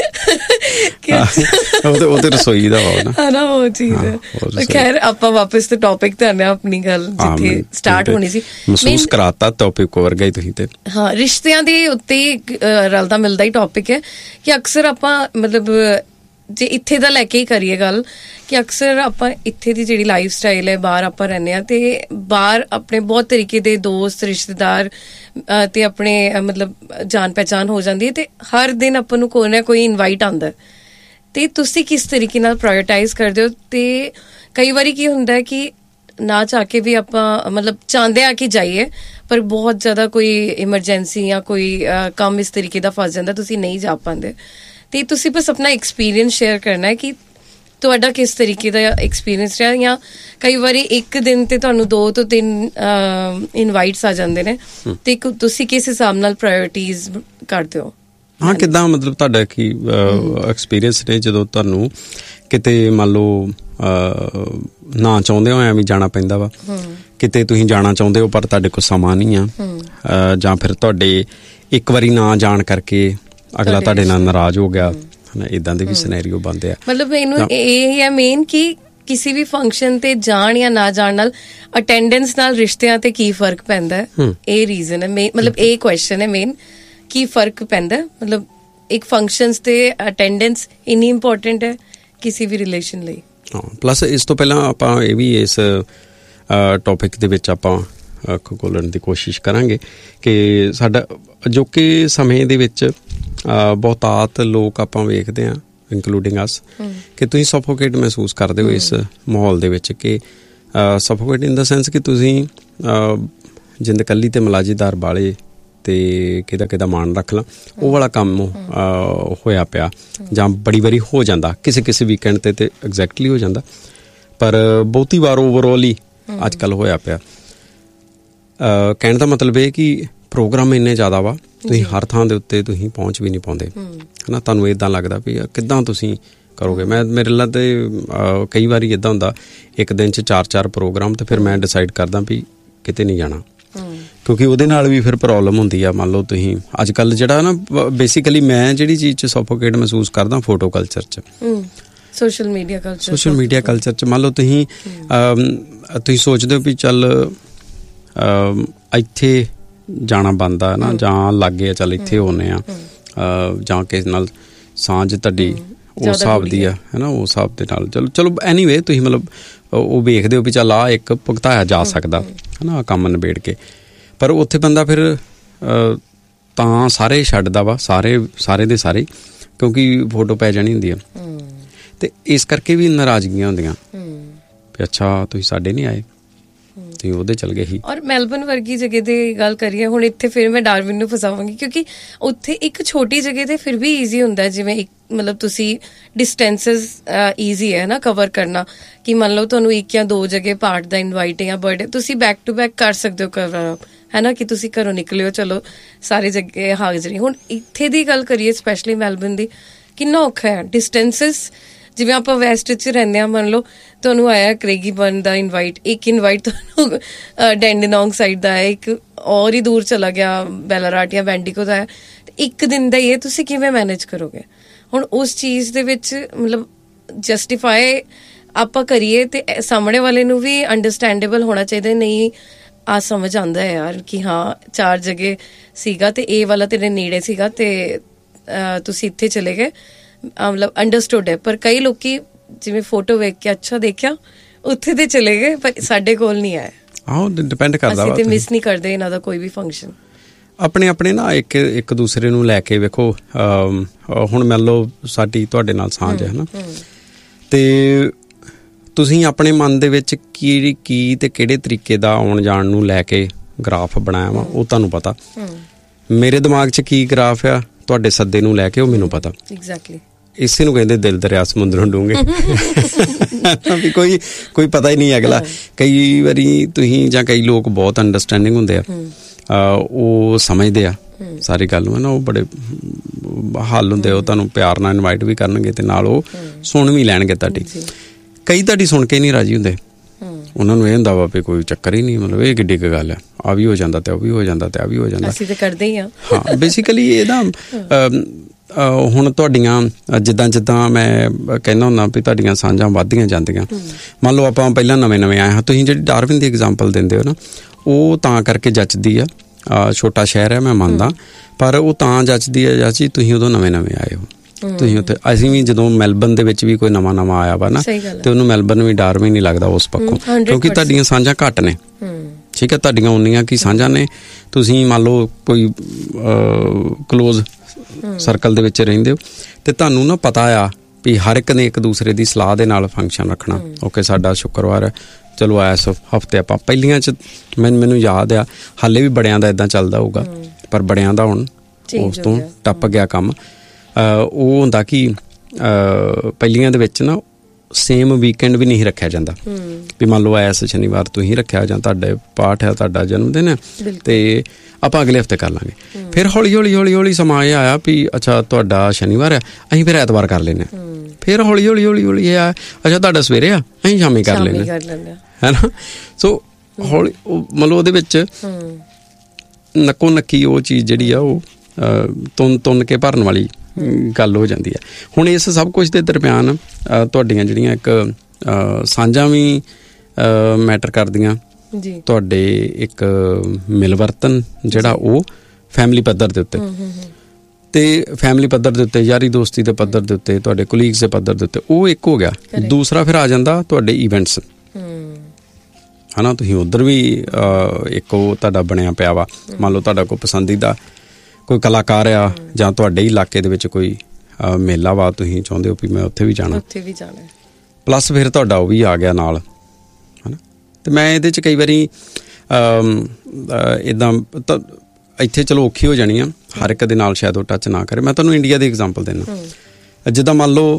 ਉਹ ਤੇ ਰਸੋਈ ਦਾ ਵਾ ਨਾ ਨਾ ਉਹ ਚੀਜ਼। ਖੈਰ ਆਪਾਂ ਵਾਪਸ ਤੇ ਟੌਪਿਕ ਤੇ ਆਉਂਦੇ ਹਾਂ, ਆਪਣੀ ਗੱਲ ਜਿੱਥੇ ਸਟਾਰਟ ਹੋਣੀ ਸੀ। ਮਹਿਸੂਸ ਕਰਾਤਾ ਟੌਪਿਕ ਕਵਰ ਗਈ ਤੁਸੀਂ ਤੇ। ਹਾਂ ਰਿਸ਼ਤਿਆਂ ਦੇ ਉੱਤੇ ਰਲਦਾ ਮਿਲਦਾ ਹੀ ਟੌਪਿਕ ਹੈ ਕਿ ਅਕਸਰ ਆਪਾਂ ਮਤਲਬ ਜੇ ਇੱਥੇ ਦਾ ਲੈ ਕੇ ਹੀ ਕਰੀਏ ਗੱਲ ਕਿ ਅਕਸਰ ਆਪਾਂ ਇੱਥੇ ਦੀ ਜਿਹੜੀ ਲਾਈਫ ਸਟਾਈਲ ਹੈ, ਬਾਹਰ ਆਪਾਂ ਰਹਿੰਦੇ ਹਾਂ ਤੇ ਬਾਹਰ ਆਪਣੇ ਬਹੁਤ ਤਰੀਕੇ ਦੇ ਦੋਸਤ ਰਿਸ਼ਤੇਦਾਰ ਤੇ ਆਪਣੇ ਮਤਲਬ ਜਾਣ ਪਹਿਚਾਣ ਹੋ ਜਾਂਦੀ ਹੈ ਤੇ ਹਰ ਦਿਨ ਆਪਾਂ ਨੂੰ ਕੋਈ ਨਾ ਕੋਈ ਇਨਵਾਈਟ ਆਉਂਦਾ ਤੇ ਤੁਸੀਂ ਕਿਸ ਤਰੀਕੇ ਨਾਲ ਪ੍ਰਾਇਓਰਟਾਈਜ਼ ਕਰਦੇ ਹੋ? ਤੇ ਕਈ ਵਾਰੀ ਕੀ ਹੁੰਦਾ ਕਿ ਨਾ ਚਾਹ ਕੇ ਵੀ ਆਪਾਂ ਮਤਲਬ ਚਾਹੁੰਦੇ ਆ ਕਿ ਜਾਈਏ ਪਰ ਬਹੁਤ ਜ਼ਿਆਦਾ ਕੋਈ ਇਮਰਜੈਂਸੀ ਜਾਂ ਕੋਈ ਕੰਮ ਇਸ ਤਰੀਕੇ ਦਾ ਫਸ ਜਾਂਦਾ, ਤੁਸੀਂ ਨਹੀਂ ਜਾ ਪਾਉਂਦੇ ਤੇ ਤੁਸੀਂ ਬਸ ਆਪਣਾ ਐਕਸਪੀਰੀਅੰਸ ਸ਼ੇਅਰ ਕਰਨਾ ਹੈ ਕਿ ਤੁਹਾਡਾ ਕਿਸ ਤਰੀਕੇ ਦਾ ਐਕਸਪੀਰੀਅੰਸ ਰਿਹਾ, ਜਾਂ ਕਈ ਵਾਰੀ ਇੱਕ ਦਿਨ ਤੇ ਤੁਹਾਨੂੰ ਦੋ ਤੋਂ ਤਿੰਨ ਇਨਵਾਈਟਸ ਆ ਜਾਂਦੇ ਨੇ ਤੇ ਤੁਸੀਂ ਕਿਸ ਹਿਸਾਬ ਨਾਲ ਪ੍ਰਾਇਓਰਟੀਜ਼ ਕਰਦੇ ਹੋ? ਹਾਂ ਕਿੱਦਾਂ ਮਤਲਬ ਤੁਹਾਡਾ ਕੀ ਐਕਸਪੀਰੀਅੰਸ ਨੇ ਜਦੋਂ ਤੁਹਾਨੂੰ ਕਿਤੇ ਮੰਨ ਲਓ ਨਾ ਚਾਹੁੰਦੇ ਹੋ ਐਵੇਂ ਜਾਣਾ ਪੈਂਦਾ ਵਾ, ਕਿਤੇ ਤੁਸੀਂ ਜਾਣਾ ਚਾਹੁੰਦੇ ਹੋ ਪਰ ਤੁਹਾਡੇ ਕੋਲ ਸਮਾਂ ਨਹੀਂ ਆ, ਜਾਂ ਫਿਰ ਤੁਹਾਡੇ ਇੱਕ ਵਾਰੀ ਨਾ ਜਾਣ ਕਰਕੇ ਅਗਲਾ ਤੁਹਾਡੇ ਨਾਲ ਨਾਰਾਜ਼ ਹੋ ਗਿਆ, ਏਦਾਂ ਦੇ ਵੀ ਸਿਨੈਰੀਓ ਬਣਦੇ ਆ। ਮਤਲਬ ਮੈਨੂੰ ਇਹ ਹੈ ਮੇਨ ਕਿ ਕਿਸੇ ਵੀ ਫੰਕਸ਼ਨ ਤੇ ਜਾਣ ਜਾਂ ਨਾ ਜਾਣ ਨਾਲ ਅਟੈਂਡੈਂਸ ਨਾਲ ਰਿਸ਼ਤਿਆਂ ਤੇ ਕੀ ਫਰਕ ਪੈਂਦਾ ਹੈ, ਇਹ ਰੀਜ਼ਨ ਹੈ ਮਤਲਬ ਇਹ ਕੁਐਸਚਨ ਹੈ ਮੇਨ, ਕੀ ਫਰਕ ਪੈਂਦਾ ਮਤਲਬ ਇੱਕ ਫੰਕਸ਼ਨਸ ਤੇ ਅਟੈਂਡੈਂਸ ਇੰਨੀ ਇੰਪੋਰਟੈਂਟ ਹੈ ਕਿਸੇ ਵੀ ਰਿਲੇਸ਼ਨ ਲਈ। ਹਾਂ ਪਲੱਸ ਇਸ ਤੋਂ ਪਹਿਲਾਂ ਆਪਾਂ ਇਹ ਵੀ ਇਸ ਟੌਪਿਕ ਦੇ ਵਿੱਚ ਆਪਾਂ ਖੋਲ੍ਹਣ ਦੀ ਕੋਸ਼ਿਸ਼ ਕਰਾਂਗੇ ਕਿ ਸਾਡਾ ਅਜੋਕੇ ਸਮੇਂ ਦੇ ਵਿੱਚ ਬਹੁਤਾਤ ਲੋਕ ਆਪਾਂ ਵੇਖਦੇ ਹਾਂ ਇਨਕਲੂਡਿੰਗ ਅਸ ਕਿ ਤੁਸੀਂ ਸਫੋਕੇਟ ਮਹਿਸੂਸ ਕਰਦੇ ਹੋ ਇਸ ਮਾਹੌਲ ਦੇ ਵਿੱਚ, ਕਿ ਸਫੋਕੇਟ ਇਨ ਦਾ ਸੈਂਸ ਕਿ ਤੁਸੀਂ ਜਿੰਦ ਕੱਲੀ ਤੇ ਮਲਾਜੀਦਾਰ ਵਾਲੇ ਤੇ ਕਿਹਦਾ ਕਿਹਦਾ ਮਾਣ ਰੱਖ ਲਾਂ ਉਹ ਵਾਲਾ ਕੰਮ ਹੋਇਆ ਪਿਆ, ਜਾਂ ਬੜੀ ਵਾਰੀ ਹੋ ਜਾਂਦਾ ਕਿਸੇ ਕਿਸੇ ਵੀਕਐਂਡ ਤੇ ਤੇ ਐਗਜ਼ੈਕਟਲੀ ਹੋ ਜਾਂਦਾ, ਪਰ ਬਹੁਤੀ ਵਾਰ ਓਵਰਆਲ ਹੀ ਅੱਜ ਕੱਲ੍ਹ ਹੋਇਆ ਪਿਆ। ਕਹਿਣ ਦਾ ਮਤਲਬ ਇਹ ਕਿ ਪ੍ਰੋਗਰਾਮ ਇੰਨੇ ਜ਼ਿਆਦਾ ਵਾ ਤੁਸੀਂ ਹਰ ਥਾਂ ਦੇ ਉੱਤੇ ਤੁਸੀਂ ਪਹੁੰਚ ਵੀ ਨਹੀਂ ਪਾਉਂਦੇ ਹੈ ਨਾ, ਤੁਹਾਨੂੰ ਇੱਦਾਂ ਲੱਗਦਾ ਵੀ ਕਿੱਦਾਂ ਤੁਸੀਂ ਕਰੋਗੇ। ਮੈਂ ਮੇਰੇ ਨਾਲ ਤੇ ਕਈ ਵਾਰੀ ਇੱਦਾਂ ਹੁੰਦਾ ਇੱਕ ਦਿਨ 'ਚ ਚਾਰ ਚਾਰ ਪ੍ਰੋਗਰਾਮ, ਤੇ ਫਿਰ ਮੈਂ ਡਿਸਾਈਡ ਕਰਦਾ ਵੀ ਕਿਤੇ ਨਹੀਂ ਜਾਣਾ, ਕਿਉਂਕਿ ਉਹਦੇ ਨਾਲ ਵੀ ਫਿਰ ਪ੍ਰੋਬਲਮ ਹੁੰਦੀ ਆ। ਮੰਨ ਲਓ ਤੁਸੀਂ ਅੱਜ ਕੱਲ੍ਹ ਜਿਹੜਾ ਨਾ ਬੇਸਿਕਲੀ ਮੈਂ ਜਿਹੜੀ ਚੀਜ਼ 'ਚ ਸਫੋਕੇਟ ਮਹਿਸੂਸ ਕਰਦਾ ਫੋਟੋ ਕਲਚਰ 'ਚ, social media culture social media culture 'ਚ ਮੰਨ ਲਓ ਤੁਸੀਂ ਤੁਸੀਂ ਸੋਚਦੇ ਹੋ ਵੀ ਚੱਲ ਇੱਥੇ ਜਾਣਾ ਬਣਦਾ ਨਾ, ਜਾਂ ਲਾਗੇ ਆ ਚੱਲ ਇੱਥੇ ਹੋਨੇ ਆ, ਜਾਂ ਕਿਸੇ ਨਾਲ ਸਾਂਝ ਤੁਹਾਡੀ ਉਸ ਹਿਸਾਬ ਦੀ ਆ ਹੈ ਨਾ, ਉਸ ਹਿਸਾਬ ਦੇ ਨਾਲ ਚਲੋ ਚਲੋ ਐਨੀਵੇ ਤੁਸੀਂ ਮਤਲਬ ਉਹ ਵੇਖਦੇ ਹੋ ਵੀ ਚੱਲ ਆਹ ਇੱਕ ਭੁਗਤਾਇਆ ਜਾ ਸਕਦਾ ਹੈ ਨਾ ਕੰਮ ਨਿਬੇੜ ਕੇ, ਪਰ ਉੱਥੇ ਬੰਦਾ ਫਿਰ ਤਾਂ ਸਾਰੇ ਛੱਡਦਾ ਵਾ, ਸਾਰੇ ਸਾਰੇ ਦੇ ਸਾਰੇ, ਕਿਉਂਕਿ ਫੋਟੋ ਪੈ ਜਾਣੀ ਹੁੰਦੀ ਆ ਤੇ ਇਸ ਕਰਕੇ ਵੀ ਨਾਰਾਜ਼ਗੀਆਂ ਹੁੰਦੀਆਂ ਵੀ ਅੱਛਾ ਤੁਸੀਂ ਸਾਡੇ ਨਹੀਂ ਆਏ, ਤੁਸੀਂ ਉਹਦੇ ਚਲ ਗਏ ਸੀ। ਔਰ ਮੈਲਬਨ ਵਰਗੀ ਜਗ੍ਹਾ ਦੀ ਗੱਲ ਕਰੀਏ ਹੁਣ, ਇੱਥੇ ਫਿਰ ਮੈਂ ਡਾਰਵਿਨ ਨੂੰ ਫਸਾਵਾਂਗੀ ਕਿਉਂਕਿ ਉੱਥੇ ਇੱਕ ਛੋਟੀ ਜਗ੍ਹਾ ਤੇ ਫਿਰ ਵੀ ਈਜ਼ੀ ਹੁੰਦਾ, ਜਿਵੇਂ ਇੱਕ ਮਤਲਬ ਤੁਸੀਂ ਡਿਸਟੈਂਸਿਸ ਈਜ਼ੀ ਹੈ ਨਾ ਕਵਰ ਕਰਨਾ, ਕਿ ਮੰਨ ਲਓ ਤੁਹਾਨੂੰ ਇੱਕ ਜਾਂ ਦੋ ਜਗ੍ਹਾ ਪਾਰਟ ਦਾ ਇਨਵਾਈਟ ਜਾਂ ਬਰਥਡੇ ਤੁਸੀਂ ਬੈਕ ਟੂ ਬੈਕ ਕਰ ਸਕਦੇ ਹੋ ਕਵਰ, ਹੈ ਨਾ, ਕਿ ਤੁਸੀਂ ਘਰੋਂ ਨਿਕਲਿਓ ਚਲੋ ਸਾਰੇ ਜਗ੍ਹਾ ਹਾਜ਼ਰੀ। ਹੁਣ ਇੱਥੇ ਦੀ ਗੱਲ ਕਰੀਏ ਸਪੈਸ਼ਲੀ ਮੈਲਬਨ ਦੀ, ਕਿੰਨਾ ਔਖਾ ਹੈ ਡਿਸਟੈਂਸਿਸ। ਜਿਵੇਂ ਆਪਾਂ ਵੈਸਟ 'ਚ ਰਹਿੰਦੇ ਹਾਂ, ਮੰਨ ਲਓ ਤੁਹਾਨੂੰ ਆਇਆ ਕ੍ਰੇਗੀਬਰਨ ਦਾ ਇਨਵਾਈਟ, ਇੱਕ ਇਨਵਾਈਟ ਤੁਹਾਨੂੰ ਡੈਂਡਨੋਂਗ ਸਾਈਡ ਦਾ ਹੈ, ਇੱਕ ਔਰ ਹੀ ਦੂਰ ਚਲਾ ਗਿਆ ਬੈਲਾਰਾਟ ਜਾਂ ਵੈਂਡੀਕੋ ਦਾ ਹੈ, ਇੱਕ ਦਿਨ ਦਾ ਹੀ ਹੈ, ਤੁਸੀਂ ਕਿਵੇਂ ਮੈਨੇਜ ਕਰੋਗੇ? ਹੁਣ ਉਸ ਚੀਜ਼ ਦੇ ਵਿੱਚ ਮਤਲਬ ਜਸਟੀਫਾਈ ਆਪਾਂ ਕਰੀਏ ਤੇ ਸਾਹਮਣੇ ਵਾਲੇ ਨੂੰ ਵੀ ਅੰਡਰਸਟੈਂਡੇਬਲ ਹੋਣਾ ਚਾਹੀਦਾ, ਨਹੀਂ ਆ ਸਮਝ ਆਉਂਦਾ ਹੈ ਯਾਰ ਕਿ ਹਾਂ ਚਾਰ ਜਗ੍ਹਾ ਸੀਗਾ ਤੇ ਇਹ ਵਾਲਾ ਤੇਰੇ ਨੇੜੇ ਸੀਗਾ ਤੇ ਤੁਸੀਂ ਇੱਥੇ ਚਲੇ ਗਏ, ਮਤਲਬ ਅੰਡਰਸਟੂਡ ਹੈ। ਪਰ ਕਈ ਲੋਕੀ ਜਿਵੇਂ ਫੋਟੋ ਵੇਖ ਕੇ ਅੱਛਾ ਦੇਖਿਆ ਉੱਥੇ ਤੇ ਚਲੇ ਗਏ ਪਰ ਸਾਡੇ ਕੋਲ ਨਹੀਂ ਆਏ। ਹਾਂ ਡਿਪੈਂਡ ਕਰਦਾ, ਅਸੀਂ ਤੇ ਮਿਸ ਨਹੀਂ ਕਰਦੇ ਇਹਨਾਂ ਦਾ ਕੋਈ ਵੀ ਫੰਕਸ਼ਨ। ਆਪਣੇ ਆਪਣੇ ਨਾ ਇੱਕ ਇੱਕ ਦੂਸਰੇ ਨੂੰ ਲੈ ਕੇ ਵੇਖੋ, ਹੁਣ ਮੰਨ ਲਓ ਸਾਡੀ ਤੁਹਾਡੇ ਨਾਲ ਸਾਂਝ ਹੈ ਨਾ, ਤੇ ਤੁਸੀਂ ਆਪਣੇ ਮਨ ਦੇ ਵਿੱਚ ਕੀ ਕੀ ਤੇ ਕਿਹੜੇ ਤਰੀਕੇ ਦਾ ਆਉਣ ਜਾਣ ਨੂੰ ਲੈ ਕੇ ਗ੍ਰਾਫ ਬਣਾਇਆ ਵਾ ਉਹ ਤੁਹਾਨੂੰ ਪਤਾ, ਮੇਰੇ ਦਿਮਾਗ 'ਚ ਕੀ ਗ੍ਰਾਫ ਆ ਤੁਹਾਡੇ ਸੱਦੇ ਨੂੰ ਲੈ ਕੇ ਉਹ ਮੈਨੂੰ ਪਤਾ। ਐਗਜ਼ੈਕਟਲੀ ਇਸੇ ਨੂੰ ਕਹਿੰਦੇ ਦਿਲ ਦਰਿਆ ਸਮੁੰਦਰੋਂ ਡੂੰਘੇ। ਵੀ ਕੋਈ ਕੋਈ ਪਤਾ ਹੀ ਨਹੀਂ ਅਗਲਾ। ਕਈ ਵਾਰੀ ਤੁਸੀਂ ਜਾਂ ਕਈ ਲੋਕ ਬਹੁਤ ਅੰਡਰਸਟੈਂਡਿੰਗ ਹੁੰਦੇ ਆ, ਉਹ ਸਮਝਦੇ ਆ ਸਾਰੀ ਗੱਲ ਨੂੰ, ਹੈ ਨਾ, ਉਹ ਬੜੇ ਹੱਲ ਹੁੰਦੇ, ਉਹ ਤੁਹਾਨੂੰ ਪਿਆਰ ਨਾਲ ਇਨਵਾਈਟ ਵੀ ਕਰਨਗੇ ਤੇ ਨਾਲ ਉਹ ਸੁਣ ਵੀ ਲੈਣਗੇ ਤੁਹਾਡੀ। ਕਈ ਤੁਹਾਡੀ ਸੁਣ ਕੇ ਨਹੀਂ ਰਾਜੀ ਹੁੰਦੇ, ਉਹਨਾਂ ਨੂੰ ਇਹ ਹੁੰਦਾ ਵਾ ਵੀ ਕੋਈ ਚੱਕਰ ਹੀ ਨਹੀਂ, ਮਤਲਬ ਇਹ ਕਿੱਡੀ ਕੁ ਗੱਲ ਆ, ਆ ਵੀ ਹੋ ਜਾਂਦਾ ਤੇ ਉਹ ਵੀ ਹੋ ਜਾਂਦਾ ਤੇ ਆ ਵੀ ਹੋ ਜਾਂਦਾ। ਅਸੀਂ ਤਾਂ ਕਰਦੇ ਹੀ ਹਾਂ। ਹਾਂ, ਬੇਸਿਕਲੀ ਇਹ ਨਾ ਹੁਣ ਤੁਹਾਡੀਆਂ ਜਿੱਦਾਂ ਜਿੱਦਾਂ ਮੈਂ ਕਹਿੰਦਾ ਹੁੰਦਾ ਵੀ ਤੁਹਾਡੀਆਂ ਸਾਂਝਾਂ ਵੱਧਦੀਆਂ ਜਾਂਦੀਆਂ। ਮੰਨ ਲਓ ਆਪਾਂ ਪਹਿਲਾਂ ਨਵੇਂ ਨਵੇਂ ਆਏ ਹਾਂ, ਤੁਸੀਂ ਜਿਹੜੀ ਡਾਰਵਿਨ ਦੀ ਐਗਜ਼ਾਮਪਲ ਦਿੰਦੇ ਹੋ ਨਾ, ਉਹ ਤਾਂ ਕਰਕੇ ਜੱਚਦੀ ਆ, ਛੋਟਾ ਸ਼ਹਿਰ ਹੈ ਮੈਂ ਮੰਨਦਾ, ਪਰ ਉਹ ਤਾਂ ਜੱਚਦੀ ਹੈ ਚਾਚੀ ਤੁਸੀਂ ਉਦੋਂ ਨਵੇਂ ਨਵੇਂ ਆਏ ਹੋ। ਤੁਸੀਂ ਉੱਥੇ, ਅਸੀਂ ਵੀ ਜਦੋਂ ਮੈਲਬਰਨ ਦੇ ਵਿੱਚ ਵੀ ਕੋਈ ਨਵਾਂ ਨਵਾਂ ਆਇਆ ਵਾ ਨਾ, ਤੇ ਉਹਨੂੰ ਮੈਲਬਰਨ ਵੀ ਡਾਰਵਿਨ ਨਹੀਂ ਲੱਗਦਾ ਉਸ ਪੱਖੋਂ, ਕਿਉਂਕਿ ਤੁਹਾਡੀਆਂ ਸਾਂਝਾਂ ਘੱਟ ਨੇ। ਠੀਕ ਹੈ, ਤੁਹਾਡੀਆਂ ਉਨੀਆਂ ਕੀ ਸਾਂਝਾਂ ਨੇ, ਤੁਸੀਂ ਮੰਨ ਲਓ ਕੋਈ ਕਲੋਜ਼ ਸਰਕਲ ਦੇ ਵਿੱਚ ਰਹਿੰਦੇ ਹੋ ਤੇ ਤੁਹਾਨੂੰ ਨਾ ਪਤਾ ਆ ਵੀ ਹਰ ਇੱਕ ਨੇ ਇੱਕ ਦੂਸਰੇ ਦੀ ਸਲਾਹ ਦੇ ਨਾਲ ਫੰਕਸ਼ਨ ਰੱਖਣਾ। ਓਕੇ, ਸਾਡਾ ਸ਼ੁੱਕਰਵਾਰ ਹੈ, ਚਲੋ ਇਸ ਹਫ਼ਤੇ ਆਪਾਂ ਪਹਿਲੀਆਂ 'ਚ ਮੈਨੂੰ ਮੈਨੂੰ ਯਾਦ ਆ, ਹਾਲੇ ਵੀ ਬੜਿਆਂ ਦਾ ਇੱਦਾਂ ਚੱਲਦਾ ਹੋਊਗਾ, ਪਰ ਬੜਿਆਂ ਦਾ ਹੁਣ ਉਸ ਤੋਂ ਟੱਪ ਗਿਆ ਕੰਮ। ਉਹ ਹੁੰਦਾ ਕਿ ਪਹਿਲੀਆਂ ਦੇ ਵਿੱਚ ਨਾ ਸੇਮ ਵੀਕਐਂਡ ਵੀ ਨਹੀਂ ਰੱਖਿਆ ਜਾਂਦਾ, ਵੀ ਮੰਨ ਲਓ ਇਸ ਸ਼ਨੀਵਾਰ ਤੁਸੀਂ ਰੱਖਿਆ ਜਾਂ ਤੁਹਾਡੇ ਪਾਠ ਹੈ, ਤੁਹਾਡਾ ਜਨਮ ਦਿਨ ਹੈ, ਤੇ ਆਪਾਂ ਅਗਲੇ ਹਫ਼ਤੇ ਕਰ ਲਾਂਗੇ। ਫਿਰ ਹੌਲੀ ਹੌਲੀ ਹੌਲੀ ਹੌਲੀ ਸਮਾਂ ਇਹ ਆਇਆ ਵੀ ਅੱਛਾ ਤੁਹਾਡਾ ਸ਼ਨੀਵਾਰ ਹੈ, ਅਸੀਂ ਫਿਰ ਐਤਵਾਰ ਕਰ ਲੈਂਦੇ ਹਾਂ। ਫਿਰ ਹੌਲੀ ਹੌਲੀ ਹੌਲੀ ਹੌਲੀ ਇਹ ਆ ਅੱਛਾ ਤੁਹਾਡਾ ਸਵੇਰੇ ਆ, ਅਸੀਂ ਸ਼ਾਮੀ ਕਰ ਲੈਂਦੇ ਹੈ ਨਾ। ਸੋ ਹੌਲੀ ਮਤਲਬ ਉਹਦੇ ਵਿੱਚ ਨੱਕੋ ਨੱਕੀ ਉਹ ਚੀਜ਼ ਜਿਹੜੀ ਆ ਉਹ ਤੁੰਨ ਤੁੰਨ ਕੇ ਭਰਨ ਵਾਲੀ ਗੱਲ ਹੋ ਜਾਂਦੀ ਹੈ। ਹੁਣ ਇਸ ਸਭ ਕੁਝ ਦੇ ਦਰਮਿਆਨ ਤੁਹਾਡੀਆਂ ਜਿਹੜੀਆਂ ਇੱਕ ਸਾਂਝਾਂ ਵੀ ਮੈਟਰ ਕਰਦੀਆਂ ਜੀ, ਤੁਹਾਡੇ ਇੱਕ ਮਿਲਵਰਤਨ ਜਿਹੜਾ ਉਹ ਫੈਮਿਲੀ ਪੱਧਰ ਦੇ ਉੱਤੇ, ਤੇ ਫੈਮਿਲੀ ਪੱਧਰ ਦੇ ਉੱਤੇ, ਯਾਰੀ ਦੋਸਤੀ ਦੇ ਪੱਧਰ ਦੇ ਉੱਤੇ, ਤੁਹਾਡੇ ਕੁਲੀਗਸ ਦੇ ਪੱਧਰ ਦੇ ਉੱਤੇ, ਉਹ ਇੱਕ ਹੋ ਗਿਆ। ਦੂਸਰਾ ਫਿਰ ਆ ਜਾਂਦਾ ਤੁਹਾਡੇ ਈਵੈਂਟਸ, ਹੈ ਨਾ, ਤੁਸੀਂ ਉੱਧਰ ਵੀ ਇੱਕ ਉਹ ਤੁਹਾਡਾ ਬਣਿਆ ਪਿਆ ਵਾ। ਮੰਨ ਲਓ ਤੁਹਾਡਾ ਕੋਈ ਪਸੰਦੀਦਾ ਕੋਈ ਕਲਾਕਾਰ ਆ ਜਾਂ ਤੁਹਾਡੇ ਇਲਾਕੇ ਦੇ ਵਿੱਚ ਕੋਈ ਮੇਲਾ ਵਾ, ਤੁਸੀਂ ਚਾਹੁੰਦੇ ਹੋ ਵੀ ਮੈਂ ਉੱਥੇ ਵੀ ਜਾਣਾ, ਉੱਥੇ ਵੀ ਜਾਣਾ, ਪਲੱਸ ਫਿਰ ਤੁਹਾਡਾ ਉਹ ਵੀ ਆ ਗਿਆ ਨਾਲ, ਹੈ ਨਾ। ਅਤੇ ਮੈਂ ਇਹਦੇ 'ਚ ਕਈ ਵਾਰੀ ਇੱਦਾਂ ਤਾਂ ਇੱਥੇ ਚਲੋ ਔਖੀ ਹੋ ਜਾਣੀ ਆ, ਹਰ ਇੱਕ ਦੇ ਨਾਲ ਸ਼ਾਇਦ ਉਹ ਟੱਚ ਨਾ ਕਰੇ। ਮੈਂ ਤੁਹਾਨੂੰ ਇੰਡੀਆ ਦੀ ਐਗਜ਼ਾਮਪਲ ਦਿੰਦਾ। ਜਿੱਦਾਂ ਮੰਨ ਲਓ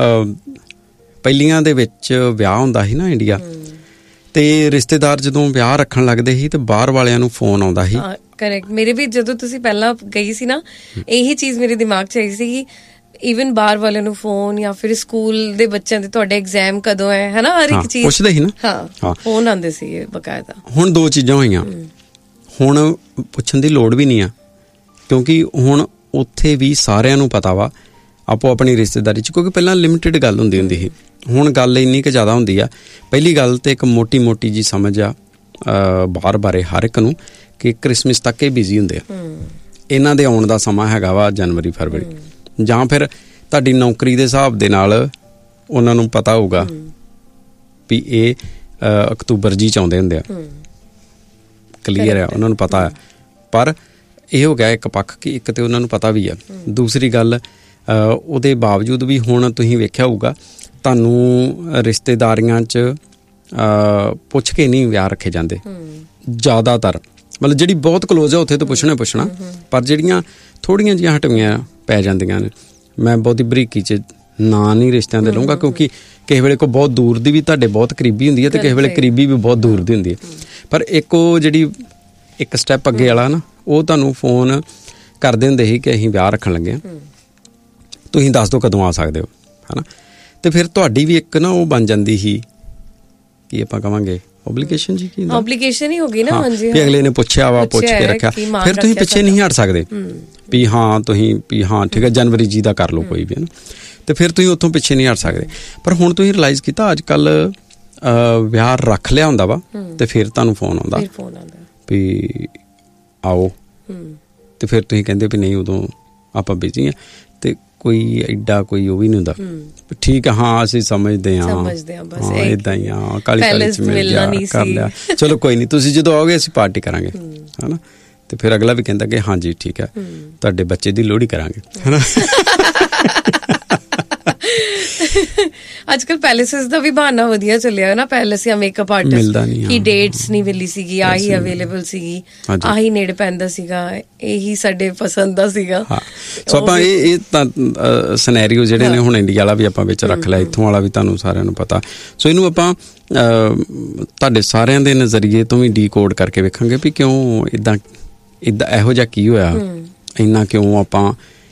ਪਹਿਲੀਆਂ ਦੇ ਵਿੱਚ ਵਿਆਹ ਹੁੰਦਾ ਸੀ ਨਾ ਇੰਡੀਆ, ਤੇ ਰਿਸ਼ਤੇਦਾਰ ਜਦੋਂ ਵਿਆਹ ਰੱਖਣ ਲੱਗਦੇ ਸੀ ਤੇ ਬਾਹਰ ਵਾਲਿਆਂ ਨੂੰ ਫੋਨ ਆਉਂਦਾ ਸੀ। ਕਰੈਕਟ, ਮੇਰੇ ਵੀ ਜਦੋਂ ਤੁਸੀਂ ਪਹਿਲਾਂ ਗਈ ਸੀ ਨਾ, ਇਹੀ ਚੀਜ਼ ਮੇਰੇ ਦਿਮਾਗ 'ਚ ਆਈ ਸੀ ਕਿ ਈਵਨ ਬਾਹਰ ਵਾਲਿਆਂ ਨੂੰ ਫੋਨ, ਜਾਂ ਫਿਰ ਸਕੂਲ ਦੇ ਬੱਚਿਆਂ ਦੇ ਤੁਹਾਡੇ ਐਗਜ਼ਾਮ ਕਦੋਂ ਹੈ, ਹੈ ਨਾ, ਹਰ ਇੱਕ ਚੀਜ਼ ਪੁੱਛਦੇ ਸੀ ਨਾ। ਹਾਂ, ਫੋਨ ਆਉਂਦੇ ਸੀ ਬਕਾਇਦਾ। ਹੁਣ ਦੋ ਚੀਜ਼ਾਂ ਹੋਈਆਂ, ਹੁਣ ਪੁੱਛਣ ਦੀ ਲੋੜ ਵੀ ਨਹੀਂ ਆ, ਕਿਉਂਕਿ ਹੁਣ ਉੱਥੇ ਵੀ ਸਾਰਿਆਂ ਨੂੰ ਪਤਾ ਵਾ ਆਪੋ ਆਪਣੀ ਰਿਸ਼ਤੇਦਾਰੀ 'ਚ, ਕਿਉਂਕਿ ਪਹਿਲਾਂ ਲਿਮਿਟਿਡ ਗੱਲ ਹੁੰਦੀ ਹੁੰਦੀ ਸੀ, ਹੁਣ ਗੱਲ ਇੰਨੀ ਕੁ ਜ਼ਿਆਦਾ ਹੁੰਦੀ ਆ। ਪਹਿਲੀ ਗੱਲ ਤੇ ਇੱਕ ਮੋਟੀ ਮੋਟੀ ਜੀ ਸਮਝ ਆ ਬਾਹਰ ਬਾਰੇ ਹਰ ਇੱਕ ਨੂੰ ਕਿ ਕ੍ਰਿਸਮਸ ਤੱਕ ਇਹ ਬਿਜ਼ੀ ਹੁੰਦੇ ਆ, ਇਹਨਾਂ ਦੇ ਆਉਣ ਦਾ ਸਮਾਂ ਹੈਗਾ ਵਾ ਜਨਵਰੀ ਫਰਵਰੀ, ਜਾਂ ਫਿਰ ਤੁਹਾਡੀ ਨੌਕਰੀ ਦੇ ਹਿਸਾਬ ਦੇ ਨਾਲ ਉਹਨਾਂ ਨੂੰ ਪਤਾ ਹੋਊਗਾ ਵੀ ਇਹ ਅਕਤੂਬਰ ਜੀ 'ਚ ਆਉਂਦੇ ਹੁੰਦੇ ਆ, ਕਲੀਅਰ ਆ, ਉਹਨਾਂ ਨੂੰ ਪਤਾ ਆ। ਪਰ ਇਹ ਹੋ ਗਿਆ ਇੱਕ ਪੱਖ ਕਿ ਇੱਕ ਤੇ ਉਹਨਾਂ ਨੂੰ ਪਤਾ ਵੀ ਆ। ਦੂਸਰੀ ਗੱਲ, ਉਹਦੇ ਬਾਵਜੂਦ ਵੀ ਹੁਣ ਤੁਸੀਂ ਵੇਖਿਆ ਹੋਊਗਾ ਤੁਹਾਨੂੰ ਰਿਸ਼ਤੇਦਾਰੀਆਂ 'ਚ ਪੁੱਛ ਕੇ ਨਹੀਂ ਵਿਆਹ ਰੱਖੇ ਜਾਂਦੇ ਜ਼ਿਆਦਾਤਰ, ਮਤਲਬ ਜਿਹੜੀ ਬਹੁਤ ਕਲੋਜ਼ ਆ ਉੱਥੇ ਤਾਂ ਪੁੱਛਣਾ ਪੁੱਛਣਾ, ਪਰ ਜਿਹੜੀਆਂ ਥੋੜ੍ਹੀਆਂ ਜਿਹੀਆਂ ਹਟਵੀਆਂ ਪੈ ਜਾਂਦੀਆਂ ਨੇ, ਮੈਂ ਬਹੁਤੀ ਬਰੀਕੀ 'ਚ ਨਾਂ ਨਹੀਂ ਰਿਸ਼ਤਿਆਂ ਦੇ ਲਊਂਗਾ, ਕਿਉਂਕਿ ਕਿਸੇ ਵੇਲੇ ਕੋਈ ਬਹੁਤ ਦੂਰ ਦੀ ਵੀ ਤੁਹਾਡੇ ਬਹੁਤ ਕਰੀਬੀ ਹੁੰਦੀ ਹੈ ਤੇ ਕਿਸੇ ਵੇਲੇ ਕਰੀਬੀ ਵੀ ਬਹੁਤ ਦੂਰ ਦੀ ਹੁੰਦੀ ਹੈ। ਪਰ ਇੱਕ ਉਹ ਜਿਹੜੀ ਇੱਕ ਸਟੈਪ ਅੱਗੇ ਵਾਲਾ ਨਾ, ਉਹ ਤੁਹਾਨੂੰ ਫੋਨ ਕਰਦੇ ਹੁੰਦੇ ਸੀ ਕਿ ਅਸੀਂ ਵਿਆਹ ਰੱਖਣ ਲੱਗੇ ਹਾਂ, ਤੁਸੀਂ ਦੱਸ ਦਿਓ ਕਦੋਂ ਆ ਸਕਦੇ ਹੋ, ਹੈ ਨਾ। ਅਤੇ ਫਿਰ ਤੁਹਾਡੀ ਵੀ ਇੱਕ ਨਾ ਉਹ ਬਣ ਜਾਂਦੀ ਸੀ ਕੀ ਆਪਾਂ ਕਹਾਂਗੇ ਓਬਲੀਗੇਸ਼ਨ ਜੀ, ਕੀ ਓਬਲੀਗੇਸ਼ਨ ਹੀ ਹੋ ਗਈ ਨਾ। ਹਾਂਜੀ, ਵੀ ਅਗਲੇ ਨੇ ਪੁੱਛਿਆ ਵਾ, ਪੁੱਛ ਕੇ ਰੱਖਿਆ, ਫਿਰ ਤੁਸੀਂ ਪਿੱਛੇ ਨਹੀਂ ਹਟ ਸਕਦੇ ਵੀ ਹਾਂ ਤੁਸੀਂ ਵੀ ਹਾਂ ਠੀਕ ਹੈ ਜਨਵਰੀ ਜੀ ਦਾ ਕਰ ਲਓ ਕੋਈ ਵੀ, ਹੈ ਨਾ, ਅਤੇ ਫਿਰ ਤੁਸੀਂ ਉੱਥੋਂ ਪਿੱਛੇ ਨਹੀਂ ਹਟ ਸਕਦੇ। ਪਰ ਹੁਣ ਤੁਸੀਂ ਰਿਲਾਈਜ਼ ਕੀਤਾ ਅੱਜ ਕੱਲ੍ਹ ਵਿਆਹ ਰੱਖ ਲਿਆ ਹੁੰਦਾ ਵਾ ਅਤੇ ਫਿਰ ਤੁਹਾਨੂੰ ਫੋਨ ਆਉਂਦਾ ਵੀ ਆਓ, ਅਤੇ ਫਿਰ ਤੁਸੀਂ ਕਹਿੰਦੇ ਵੀ ਨਹੀਂ ਉਦੋਂ ਆਪਾਂ ਬਿਜ਼ੀ ਹਾਂ, ਅਤੇ ਕੋਈ ਐਡਾ ਕੋਈ ਉਹ ਵੀ ਨਹੀਂ ਹੁੰਦਾ। ਠੀਕ ਆ, ਹਾਂ ਅਸੀਂ ਸਮਝਦੇ ਹਾਂ, ਹਾਂ ਏਦਾਂ ਹੀ ਆ, ਕਾਲੀ ਕਾਲੀ 'ਚ ਮਿਲ ਗਿਆ ਕਰ ਲਿਆ, ਚਲੋ ਕੋਈ ਨਹੀਂ, ਤੁਸੀਂ ਜਦੋਂ ਆਓਗੇ ਅਸੀਂ ਪਾਰਟੀ ਕਰਾਂਗੇ, ਹੈ ਨਾ। ਤੇ ਫਿਰ ਅਗਲਾ ਵੀ ਕਹਿੰਦਾ ਕਿ ਹਾਂਜੀ ਠੀਕ ਹੈ, ਤੁਹਾਡੇ ਬੱਚੇ ਦੀ ਲੋਹੜੀ ਕਰਾਂਗੇ, ਹੈਨਾ। ਅੱਜ ਕੱਲ ਪੈਲੇਸਿਸ ਦਾ ਵੀ ਬਹਾਨਾ ਵਧੀਆ ਚੱਲਿਆ ਨਾ, ਪੈਲੇਸ ਜਾਂ ਮੇਕਅਪ ਆਰਟਿਸਟ ਕੀ ਡੇਟਸ ਨਹੀਂ ਮਿਲੀ ਸੀਗੀ, ਆਹੀ ਅਵੇਲੇਬਲ ਸੀਗੀ, ਆਹੀ ਨੇੜੇ ਪੈਂਦਾ ਸੀਗਾ, ਇਹੀ ਸਾਡੇ ਪਸੰਦ ਦਾ ਸੀਗਾ। ਸੋ ਆਪਾਂ ਇਹ ਇਹ ਤਾਂ ਸਿਨੈਰੀਓ ਜਿਹੜੇ ਨੇ ਹੁਣ ਇੰਡੀਆ ਵਾਲਾ ਵੀ ਆਪਾਂ ਵਿੱਚ ਰੱਖ ਲਿਆ, ਇੱਥੋਂ ਵਾਲਾ ਵੀ ਤੁਹਾਨੂੰ ਸਾਰਿਆਂ ਨੂੰ ਪਤਾ। ਸੋ ਇਹਨੂੰ ਆਪਾਂ ਤੁਹਾਡੇ ਸਾਰਿਆਂ ਦੇ ਨਜ਼ਰੀਏ ਤੋਂ ਵੀ ਡੀਕੋਡ ਕਰਕੇ ਵੇਖਾਂਗੇ ਵੀ ਕਿਉਂ ਇੱਦਾਂ ਇੱਦਾਂ ਇਹੋ ਜਿਹਾ ਕੀ ਹੋਇਆ, ਇੰਨਾ ਕਿਉਂ ਆਪਾਂ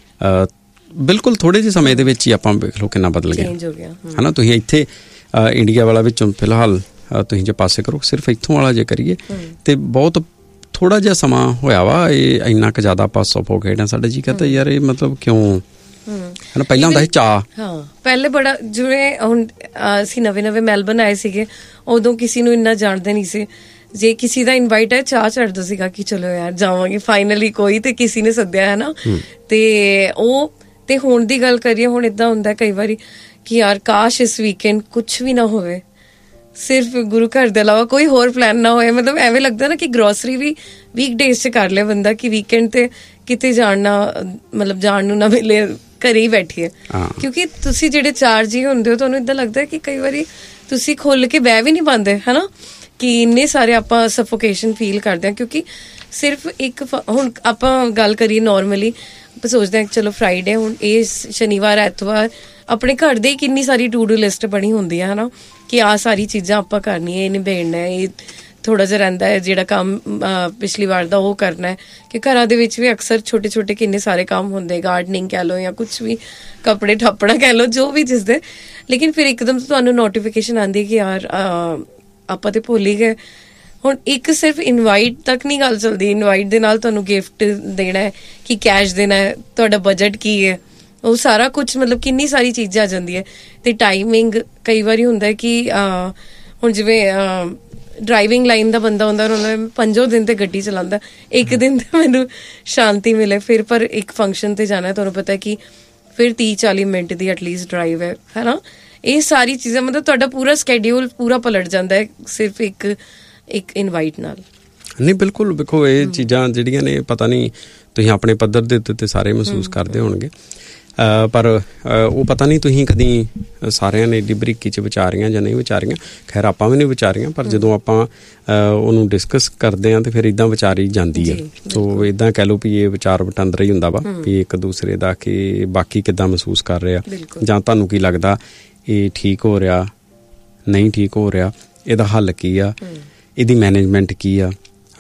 ਬਿਲਕੁਲ ਥੋੜ੍ਹੇ ਜਿਹੇ ਸਮੇਂ ਦੇ ਵਿੱਚ ਹੀ ਆਪਾਂ ਵੇਖ ਲਓ ਕਿੰਨਾ ਬਦਲ ਗਿਆ, ਹੈ ਨਾ। ਤੁਸੀਂ ਇੱਥੇ ਇੰਡੀਆ ਵਾਲਾ ਵਿੱਚੋਂ ਫਿਲਹਾਲ ਤੁਸੀਂ ਜੇ ਪਾਸੇ ਕਰੋ, ਸਿਰਫ ਇੱਥੋਂ ਵਾਲਾ ਜੇ ਕਰੀਏ ਤੇ ਬਹੁਤ ਥੋੜ੍ਹਾ ਜਿਹਾ ਸਮਾਂ ਹੋਇਆ ਵਾ, ਇਹ ਇੰਨਾ ਕੁ ਜ਼ਿਆਦਾ ਆਪਾਂ ਸਫੋਕੇਟ ਹਾਂ। ਸਾਡਾ ਜੀ ਕਹਿੰਦਾ ਯਾਰ ਇਹ ਮਤਲਬ ਕਿਉਂ, ਹੈ ਨਾ। ਪਹਿਲਾਂ ਹੁੰਦਾ ਸੀ ਚਾਅ, ਹਾਂ ਪਹਿਲੇ ਬੜਾ, ਜਿਵੇਂ ਹੁਣ ਅਸੀਂ ਨਵੇਂ ਨਵੇਂ ਮੈਲਬਨ ਆਏ ਸੀਗੇ, ਉਦੋਂ ਕਿਸੇ ਨੂੰ ਇੰਨਾ ਜਾਣਦੇ ਨਹੀਂ ਸੀ, ਜੇ ਕਿਸੇ ਦਾ ਇਨਵਾਈਟ ਹੈ ਚਾਹ ਚੜ੍ਹਦਾ ਸੀਗਾ ਕਿ ਚਲੋ ਯਾਰ ਜਾਵਾਂਗੇ ਫਾਈਨਲੀ, ਕੋਈ ਤੇ ਕਿਸੇ ਨੇ ਸੱਦਿਆ ਹੈ ਨਾ। ਤੇ ਉਹ ਤੇ ਹੁਣ ਦੀ ਗੱਲ ਕਰੀਏ, ਹੁਣ ਏਦਾਂ ਹੁੰਦਾ ਕਈ ਵਾਰੀ ਕਿ ਯਾਰ ਕਾਸ਼ ਇਸ ਵੀਕਐਂਡ ਕੁਛ ਵੀ ਨਾ ਹੋਵੇ, ਸਿਰਫ ਗੁਰੂ ਘਰ ਦੇ ਇਲਾਵਾ ਕੋਈ ਹੋਰ ਪਲਾਨ ਨਾ ਹੋਏ। ਮਤਲਬ ਐਵੇਂ ਲੱਗਦਾ ਨਾ ਕਿ ਗਰੋਸਰੀ ਵੀ ਵੀਕ ਡੇਜ਼ 'ਚ ਕਰ ਲਿਆ ਬੰਦਾ, ਕਿ ਵੀਕਐਂਡ ਤੇ ਕਿਤੇ ਜਾਣਾ, ਮਤਲਬ ਜਾਣ ਨੂੰ ਨਾ ਮਿਲੇ, ਘਰੇ ਹੀ ਬੈਠੀਏ। ਕਿਉਂਕਿ ਤੁਸੀਂ ਜਿਹੜੇ ਚਾਰ ਜੀ ਹੁੰਦੇ ਹੋ, ਤੁਹਾਨੂੰ ਏਦਾਂ ਲੱਗਦਾ ਕਿ ਕਈ ਵਾਰੀ ਤੁਸੀਂ ਖੁੱਲ ਕੇ ਬਹਿ ਵੀ ਨਹੀਂ ਪਾਉਂਦੇ, ਹੈ ਨਾ, ਕਿ ਇੰਨੇ ਸਾਰੇ ਆਪਾਂ ਸਫੋਕੇਸ਼ਨ ਫੀਲ ਕਰਦੇ ਹਾਂ। ਕਿਉਂਕਿ ਸਿਰਫ ਇੱਕ, ਹੁਣ ਆਪਾਂ ਗੱਲ ਕਰੀਏ ਨੋਰਮਲੀ, ਆਪਾਂ ਸੋਚਦੇ ਹਾਂ ਚਲੋ ਫਰਾਈਡੇ, ਹੁਣ ਇਹ ਸ਼ਨੀਵਾਰ ਐਤਵਾਰ ਆਪਣੇ ਘਰ ਦੇ ਕਿੰਨੀ ਸਾਰੀ ਟੂ ਡੂ ਲਿਸਟ ਬਣੀ ਹੁੰਦੀ ਹੈ, ਹੈ ਨਾ, ਕਿ ਆਹ ਸਾਰੀ ਚੀਜ਼ਾਂ ਆਪਾਂ ਕਰਨੀ ਹੈ, ਇਹ ਨਿਬੇੜਨਾ ਹੈ, ਇਹ ਥੋੜਾ ਜਿਹਾ ਰਹਿੰਦਾ ਹੈ ਜਿਹੜਾ ਕੰਮ ਪਿਛਲੀ ਵਾਰ ਦਾ ਉਹ ਕਰਨਾ ਹੈ। ਕਿ ਘਰਾਂ ਦੇ ਵਿੱਚ ਵੀ ਅਕਸਰ ਛੋਟੇ ਛੋਟੇ ਕਿੰਨੇ ਸਾਰੇ ਕੰਮ ਹੁੰਦੇ, ਗਾਰਡਨਿੰਗ ਕਹਿ ਲਓ ਜਾਂ ਕੁਛ ਵੀ, ਕੱਪੜੇ ਠੱਪਣਾ ਕਹਿ ਲਓ, ਜੋ ਵੀ ਜਿਸਦੇ। ਲੇਕਿਨ ਫਿਰ ਇੱਕਦਮ ਤੁਹਾਨੂੰ ਨੋਟੀਫਿਕੇਸ਼ਨ ਆਉਂਦੀ ਕਿ ਯਾਰ ਆਪਾਂ ਤੇ ਭੁੱਲ ਹੀ ਗਏ। ਹੁਣ ਇੱਕ ਸਿਰਫ ਇਨਵਾਈਟ ਤੱਕ ਨਹੀਂ ਗੱਲ ਚੱਲਦੀ, ਇਨਵਾਈਟ ਦੇ ਨਾਲ ਤੁਹਾਨੂੰ ਗਿਫਟ ਦੇਣਾ ਹੈ ਕਿ ਕੈਸ਼ ਦੇਣਾ ਹੈ, ਤੁਹਾਡਾ ਬਜਟ ਕੀ ਹੈ, ਉਹ ਸਾਰਾ ਕੁਛ, ਮਤਲਬ ਕਿੰਨੀ ਸਾਰੀ ਚੀਜ਼ਾਂ ਆ ਜਾਂਦੀ ਹੈ। ਤੇ ਟਾਈਮਿੰਗ ਕਈ ਵਾਰੀ ਹੁੰਦਾ ਕਿ ਹੁਣ ਜਿਵੇਂ ਡਰਾਈਵਿੰਗ ਲਾਈਨ ਦਾ ਬੰਦਾ ਹੁੰਦਾ, ਉਹਨਾਂ ਪੰਜੋ ਦਿਨ ਤੇ ਗੱਡੀ ਚਲਾਉਂਦਾ, ਇੱਕ ਦਿਨ ਤੇ ਮੈਨੂੰ ਸ਼ਾਂਤੀ ਮਿਲੇ ਫਿਰ, ਪਰ ਇੱਕ ਫੰਕਸ਼ਨ ਤੇ ਜਾਣਾ, ਤੁਹਾਨੂੰ ਪਤਾ ਕਿ ਫਿਰ ਤੀਹ ਚਾਲੀ ਮਿੰਟ ਦੀ ਐਟਲੀਸਟ ਡਰਾਈਵ ਹੈ, ਹੈ ਨਾ। ਇਹ ਸਾਰੀ ਚੀਜ਼ਾਂ, ਮਤਲਬ ਤੁਹਾਡਾ ਪੂਰਾ ਸਕੈਡਿਊਲ ਪੂਰਾ ਪਲਟ ਜਾਂਦਾ ਹੈ ਸਿਰਫ ਇੱਕ ਇੱਕ ਇਨਵਾਈਟ ਨਾਲ। ਨਹੀਂ ਬਿਲਕੁਲ, ਵੇਖੋ ਇਹ ਚੀਜ਼ਾਂ ਜਿਹੜੀਆਂ ਨੇ, ਪਤਾ ਨਹੀਂ ਤੁਸੀਂ ਆਪਣੇ ਪੱਧਰ ਦੇ ਉੱਤੇ ਸਾਰੇ ਮਹਿਸੂਸ ਕਰਦੇ ਹੋਣਗੇ, ਪਰ ਉਹ ਪਤਾ ਨਹੀਂ ਤੁਸੀਂ ਕਦੀ ਸਾਰਿਆਂ ਨੇ ਏਡੀ ਬਰੀਕੀ 'ਚ ਵਿਚਾਰੀਆਂ ਜਾਂ ਨਹੀਂ ਵਿਚਾਰੀਆਂ। ਖੈਰ ਆਪਾਂ ਵੀ ਨਹੀਂ ਵਿਚਾਰੀਆਂ, ਪਰ ਜਦੋਂ ਆਪਾਂ ਉਹਨੂੰ ਡਿਸਕਸ ਕਰਦੇ ਹਾਂ ਤੇ ਫਿਰ ਇੱਦਾਂ ਵਿਚਾਰੀ ਜਾਂਦੀ ਹੈ। ਸੋ ਇੱਦਾਂ ਕਹਿ ਲਓ ਵੀ ਇਹ ਵਿਚਾਰ ਵਟਾਂਦਰਾ ਹੀ ਹੁੰਦਾ ਵਾ, ਵੀ ਇੱਕ ਦੂਸਰੇ ਦਾ ਕਿ ਬਾਕੀ ਕਿੱਦਾਂ ਮਹਿਸੂਸ ਕਰ ਰਿਹਾ, ਜਾਂ ਤੁਹਾਨੂੰ ਕੀ ਲੱਗਦਾ ਇਹ ਠੀਕ ਹੋ ਰਿਹਾ, ਨਹੀਂ ਠੀਕ ਹੋ ਰਿਹਾ, ਇਹਦਾ ਹੱਲ ਕੀ ਆ, ਇਹਦੀ ਮੈਨੇਜਮੈਂਟ ਕੀ ਆ।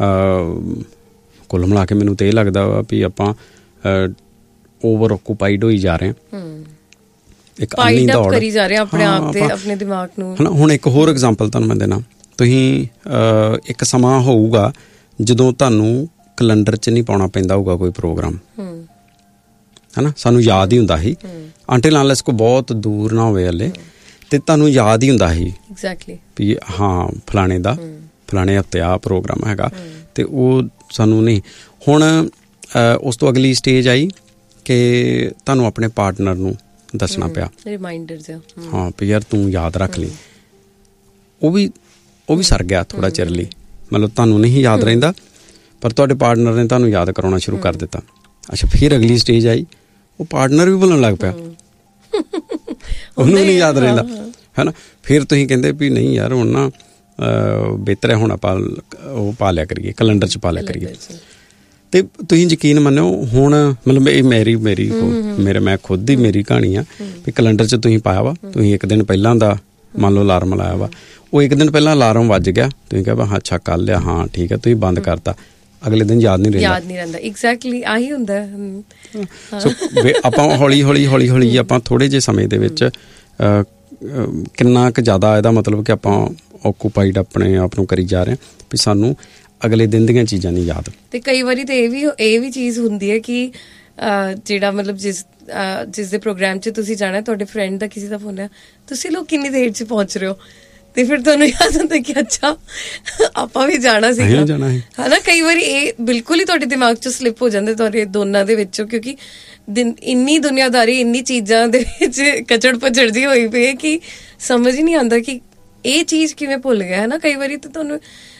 ਕੁੱਲ ਮਿਲਾ ਕੇ ਮੈਨੂੰ ਤਾਂ ਇਹ ਲੱਗਦਾ ਵਾ ਵੀ ਆਪਾਂ ਓਵਰ ਆਕੂਪਾਈਡ ਹੋਈ ਜਾ ਰਹੇ ਹਾਂ, ਇੱਕ ਅੰਨੀ ਦੌੜ ਕਰੀ ਜਾ ਰਹੇ ਆਪਣੇ ਆਪ ਤੇ ਆਪਣੇ ਦਿਮਾਗ ਨੂੰ, ਹੈ ਨਾ। ਹੁਣ ਇੱਕ ਹੋਰ ਐਗਜ਼ਾਮਪਲ ਤੁਹਾਨੂੰ ਮੈਂ ਦੇਣਾ, ਤੁਸੀਂ ਇੱਕ ਸਮਾਂ ਹੋਊਗਾ ਜਦੋਂ ਤੁਹਾਨੂੰ ਕੈਲੰਡਰ 'ਚ ਨਹੀਂ ਪਾਉਣਾ ਪੈਂਦਾ ਹੋਊਗਾ ਕੋਈ ਪ੍ਰੋਗਰਾਮ, ਹੈ ਨਾ। ਸਾਨੂੰ ਯਾਦ ਹੀ ਹੁੰਦਾ ਸੀ, ਅੰਟਿਲ ਅਨਲੈਸ ਕੋਈ ਬਹੁਤ ਦੂਰ ਨਾ ਹੋਵੇ ਹਲੇ, ਤੇ ਤੁਹਾਨੂੰ ਯਾਦ ਹੀ ਹੁੰਦਾ ਸੀ ਐਗਜ਼ੈਕਟਲੀ ਵੀ ਹਾਂ ਫਲਾਣੇ ਦਾ ਫਲਾਣੇ ਹਫ਼ਤੇ ਆਹ ਪ੍ਰੋਗਰਾਮ ਹੈਗਾ, ਤੇ ਉਹ ਸਾਨੂੰ ਨਹੀਂ। ਹੁਣ ਉਸ ਤੋਂ ਅਗਲੀ ਸਟੇਜ ਆਈ ਕਿ ਤੁਹਾਨੂੰ ਆਪਣੇ ਪਾਰਟਨਰ ਨੂੰ ਦੱਸਣਾ ਪਿਆ, ਰਿਮਾਈਂਡਰਸ, ਹਾਂ ਵੀ ਯਾਰ ਤੂੰ ਯਾਦ ਰੱਖ ਲਈ। ਉਹ ਵੀ ਉਹ ਵੀ ਸਰ ਗਿਆ ਥੋੜ੍ਹਾ ਚਿਰ ਲਈ, ਮਤਲਬ ਤੁਹਾਨੂੰ ਨਹੀਂ ਯਾਦ ਰਹਿੰਦਾ, ਪਰ ਤੁਹਾਡੇ ਪਾਰਟਨਰ ਨੇ ਤੁਹਾਨੂੰ ਯਾਦ ਕਰਾਉਣਾ ਸ਼ੁਰੂ ਕਰ ਦਿੱਤਾ। ਅੱਛਾ, ਫਿਰ ਅਗਲੀ ਸਟੇਜ ਆਈ, ਉਹ ਪਾਰਟਨਰ ਵੀ ਭੁੱਲਣ ਲੱਗ ਪਿਆ, ਉਹਨੂੰ ਨਹੀਂ ਯਾਦ ਰਹਿੰਦਾ, ਹੈ ਨਾ। ਫਿਰ ਤੁਸੀਂ ਕਹਿੰਦੇ ਵੀ ਨਹੀਂ ਯਾਰ ਹੁਣ ਨਾ ਬਿਹਤਰ ਹੈ ਹੁਣ ਆਪਾਂ ਉਹ ਪਾ ਲਿਆ ਕਰੀਏ, ਕੈਲੰਡਰ 'ਚ ਪਾ ਲਿਆ ਕਰੀਏ। ਤੇ ਤੁਸੀਂ ਯਕੀਨ ਮੰਨਿਓ, ਹੁਣ ਮਤਲਬ ਇਹ ਮੇਰੀ ਮੇਰੀ ਮੇਰੇ ਮੈਂ ਖੁਦ ਦੀ ਮੇਰੀ ਕਹਾਣੀ ਆ ਵੀ ਕੈਲੰਡਰ 'ਚ ਤੁਸੀਂ ਪਾਇਆ ਵਾ, ਤੁਸੀਂ ਇੱਕ ਦਿਨ ਪਹਿਲਾਂ ਦਾ ਮੰਨ ਲਓ ਅਲਾਰਮ ਲਾਇਆ ਵਾ, ਉਹ ਇੱਕ ਦਿਨ ਪਹਿਲਾਂ ਅਲਾਰਮ ਵੱਜ ਗਿਆ, ਤੁਸੀਂ ਕਿਹਾ ਵਾ ਅੱਛਾ ਕੱਲ੍ਹ ਲਿਆ, ਹਾਂ ਠੀਕ ਹੈ, ਤੁਸੀਂ ਬੰਦ ਕਰਤਾ, ਅਗਲੇ ਦਿਨ ਯਾਦ ਨਹੀਂ ਰਹਿੰਦਾ, ਯਾਦ ਨਹੀਂ ਰਹਿੰਦਾ। ਐਗਜ਼ੈਕਟਲੀ ਆਹੀ ਹੁੰਦਾ। ਸੋ ਆਪਾਂ ਹੌਲੀ ਹੌਲੀ ਹੌਲੀ ਹੌਲੀ ਆਪਾਂ ਥੋੜ੍ਹੇ ਜਿਹੇ ਸਮੇਂ ਦੇ ਵਿੱਚ ਕਿੰਨਾ ਕੁ ਜ਼ਿਆਦਾ ਇਹਦਾ ਮਤਲਬ ਕਿ ਆਪਾਂ ਆਕੂਪਾਈਡ ਆਪਣੇ ਆਪ ਨੂੰ ਕਰੀ ਜਾ ਰਹੇ ਹਾਂ ਵੀ ਸਾਨੂੰ ਅਗਲੇ ਦਿਨ ਦੀਆਂ ਚੀਜ਼ਾਂ ਨਹੀਂ ਯਾਦ। ਤੇ ਕਈ ਵਾਰੀ ਤਾਂ ਇਹ ਵੀ ਇਹ ਵੀ ਚੀਜ਼ ਹੁੰਦੀ ਹੈ ਕਿ ਜਿਹੜਾ ਮਤਲਬ ਜਿਸ ਜਿਸ ਦੇ ਪ੍ਰੋਗਰਾਮ 'ਚ ਤੁਸੀਂ ਜਾਣਾ, ਤੁਹਾਡੇ ਫਰੈਂਡ ਦਾ ਕਿਸੇ ਦਾ ਫੋਨ ਹੈ, ਤੁਸੀਂ ਲੋਕ ਕਿੰਨੀ ਦੇਰ 'ਚ ਪਹੁੰਚ ਰਹੇ ਹੋ, ਤੇ ਫਿਰ ਤੁਹਾਨੂੰ ਯਾਦ ਹੁੰਦਾ ਕਿ ਅੱਛਾ ਆਪਾਂ ਵੀ ਜਾਣਾ ਸੀਗਾ, ਹੈ ਨਾ। ਕਈ ਵਾਰੀ ਇਹ ਬਿਲਕੁਲ ਹੀ ਤੁਹਾਡੇ ਦਿਮਾਗ 'ਚ ਸਲਿੱਪ ਹੋ ਜਾਂਦੇ ਤੁਹਾਡੇ ਦੋਨਾਂ ਦੇ ਵਿੱਚੋਂ, ਕਿਉਂਕਿ ਦਿਨ ਇੰਨੀ ਦੁਨੀਆਦਾਰੀ, ਇੰਨੀ ਚੀਜ਼ਾਂ ਦੇ ਵਿੱਚ ਕਚੜ ਪਚੜ ਜਿਹੀ ਹੋਈ ਪਈ ਹੈ ਕਿ ਸਮਝ ਹੀ ਨਹੀਂ ਆਉਂਦਾ ਕਿ ਇਹ ਚੀਜ਼ ਕਿਵੇਂ ਭੁੱਲ ਗਿਆ, ਹੈ ਨਾ। ਕਈ ਵਾਰੀ ਤਾਂ ਤੁਹਾਨੂੰ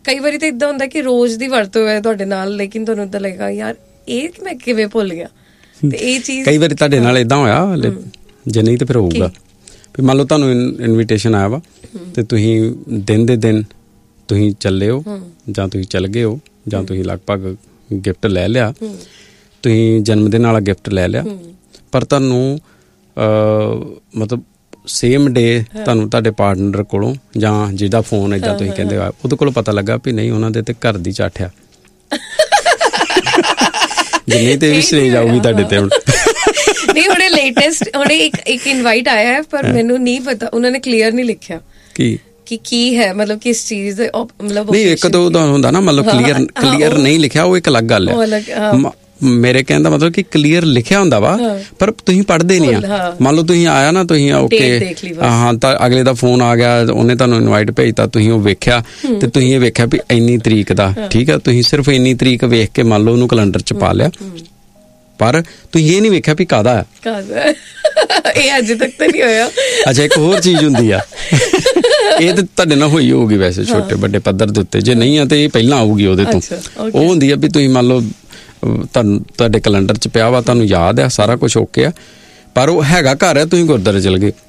ਕਈ ਵਾਰੀ ਤਾਂ ਇਦਾਂ ਹੁੰਦਾ ਕਿ ਰੋਜ਼ ਦੀ ਵਰਤੋਂ ਹੈ ਤੁਹਾਡੇ ਨਾਲ, ਲੇਕਿਨ ਤੁਹਾਨੂੰ ਇਦਾਂ ਲੱਗੇਗਾ ਯਾਰ ਇਹ ਮੈਂ ਕਿਵੇਂ ਭੁੱਲ ਗਿਆ। ਤੇ ਇਹ ਚੀਜ਼ ਕਈ ਵਾਰੀ ਤੁਹਾਡੇ ਨਾਲ ਇਦਾਂ ਹੋਇਆ, ਜੇ ਨਹੀਂ ਤਾਂ ਫਿਰ ਹੋਊਗਾ ਵੀ ਮੰਨ ਲਓ ਤੁਹਾਨੂੰ ਇਨਵੀਟੇਸ਼ਨ ਆਇਆ ਵਾ ਤੇ ਤੁਸੀਂ ਦਿਨ ਦੇ ਦਿਨ ਤੁਸੀਂ ਚੱਲੇ ਹੋ ਜਾਂ ਤੁਸੀਂ ਚੱਲ ਗਏ ਹੋ ਜਾਂ ਤੁਸੀਂ ਲਗਭਗ ਗਿਫਟ ਲੈ ਲਿਆ, ਤੁਸੀਂ ਜਨਮ ਦਿਨ ਵਾਲਾ ਗਿਫਟ ਲੈ ਲਿਆ, ਪਰ ਤੁਹਾਨੂੰ ਮਤਲਬ ਸੇਮ ਡੇ ਤੁਹਾਨੂੰ ਤੁਹਾਡੇ ਪਾਰਟਨਰ ਕੋਲੋਂ ਜਾਂ ਜਿਹਦਾ ਫੋਨ ਏਦਾਂ ਤੁਸੀਂ ਕਹਿੰਦੇ ਆ ਉਹਦੇ ਕੋਲੋਂ ਪਤਾ ਲੱਗਾ ਵੀ ਨਹੀਂ ਉਹਨਾਂ ਦੇ ਤੇ ਘਰ ਦੀ ਝੱਠ ਆ। ਜੇ ਨਹੀਂ ਤੇ ਵੀ ਸਟੇਜ ਆਊਗੀ ਤੁਹਾਡੇ ਤੇ ਹੁਣ। ਨਹੀਂ ਹੁਣੇ ਲੇਟੈਸਟ ਹੁਣੇ ਇੱਕ ਇੱਕ ਇਨਵਾਈਟ ਆਇਆ ਹੈ, ਪਰ ਮੈਨੂੰ ਨਹੀਂ ਪਤਾ, ਉਹਨਾਂ ਨੇ ਕਲੀਅਰ ਨਹੀਂ ਲਿਖਿਆ ਕੀ ਕਿ ਕੀ ਹੈ, ਮਤਲਬ ਕਿਸ ਚੀਜ਼ ਦੇ ਮਤਲਬ ਨਹੀਂ। ਇੱਕ ਤਾਂ ਉਹਦਾ ਹੁੰਦਾ ਨਾ ਮਤਲਬ ਕਲੀਅਰ ਕਲੀਅਰ ਨਹੀਂ ਲਿਖਿਆ, ਉਹ ਇੱਕ ਅਲੱਗ ਗੱਲ ਹੈ। ਮੇਰੇ ਕਹਿਣ ਦਾ ਮਤਲਬ ਕਿ ਕਲੀਅਰ ਲਿਖਿਆ ਹੁੰਦਾ ਵਾ ਪਰ ਤੁਸੀਂ ਪੜ੍ਹਦੇ ਨਹੀਂ ਆ। ਮੰਨ ਲਓ ਤੁਸੀਂ ਆਇਆ ਨਾ, ਤੁਸੀਂ ਓਕੇ ਹਾਂ ਤਾਂ ਅਗਲੇ ਦਾ ਫੋਨ ਆ ਗਿਆ, ਉਹਨੇ ਤੁਹਾਨੂੰ ਇਨਵਾਈਟ ਭੇਜਤਾ, ਤੁਸੀਂ ਉਹ ਵੇਖਿਆ ਤੇ ਤੁਸੀਂ ਇਹ ਵੇਖਿਆ ਵੀ ਇੰਨੀ ਤਰੀਕ ਦਾ, ਠੀਕ ਆ, ਤੁਸੀਂ ਸਿਰਫ ਇੰਨੀ ਤਰੀਕ ਵੇਖ ਕੇ ਮੰਨ ਲਓ ਉਹਨੂੰ ਕੈਲੰਡਰ 'ਚ ਪਾ ਲਿਆ, ਪਰ ਤੁਸੀਂ ਇਹ ਨਹੀਂ ਵੇਖਿਆ ਵੀ ਕਾਹਦਾ ਹੈ। ਇਹ ਅਜੇ ਤੱਕ ਤਾਂ ਨਹੀਂ ਹੋਇਆ। ਅੱਛਾ, ਇੱਕ ਹੋਰ ਚੀਜ਼ ਹੁੰਦੀ ਆ, ਇਹ ਤਾਂ ਤੁਹਾਡੇ ਨਾਲ ਹੋਈ ਹੋਊਗੀ ਵੈਸੇ ਛੋਟੇ ਵੱਡੇ ਪੱਧਰ ਦੇ ਉੱਤੇ, ਜੇ ਨਹੀਂ ਆ ਤੇ ਇਹ ਪਹਿਲਾਂ ਆਊਗੀ ਉਹਦੇ ਤੋਂ। ਉਹ ਹੁੰਦੀ ਆ ਵੀ ਤੁਸੀਂ ਮੰਨ ਲਓ ਤੁਹਾਨੂੰ ਤੁਹਾਡੇ ਕੈਲੰਡਰ ਚ ਪਿਆ ਵਾ, ਤੁਹਾਨੂੰ ਯਾਦ ਆ ਸਾਰਾ ਕੁਝ ਓਕੇ ਆ, ਪਰ ਉਹ ਹੈਗਾ ਘਰ ਆ, ਤੁਸੀਂ ਗੁਰਦੁਆਰੇ ਚਲ ਗਏ।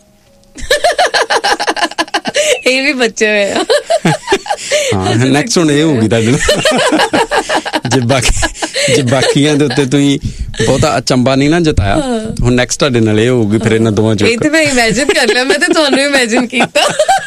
ਇਹ ਵੀ ਬੱਚੇ ਹੋਏ ਆ। ਹਾਂ, ਨੈਕਸਟ ਹੁਣ ਇਹ ਹੋਊਗੀ ਤੁਹਾਡੇ ਨਾਲ। ਜੇ ਬਾਕੀ ਜੇ ਬਾਕੀਆਂ ਦੇ ਉੱਤੇ ਤੁਸੀਂ ਬਹੁਤਾ ਅਚੰਬਾ ਨਹੀਂ ਨਾ ਜਤਾਇਆ, ਹੁਣ ਨੈਕਸਟ ਤੁਹਾਡੇ ਨਾਲ ਇਹ ਹੋਊਗੀ ਫਿਰ ਇਹਨਾਂ ਦੋਵਾਂ ਚੋਂ। ਇਹ ਤੇ ਮੈਂ ਇਮੇਜਿਨ ਕਰ ਲਿਆ, ਮੈਂ ਤਾਂ ਤੁਹਾਨੂੰ ਇਮੇਜਿਨ ਕੀਤਾ।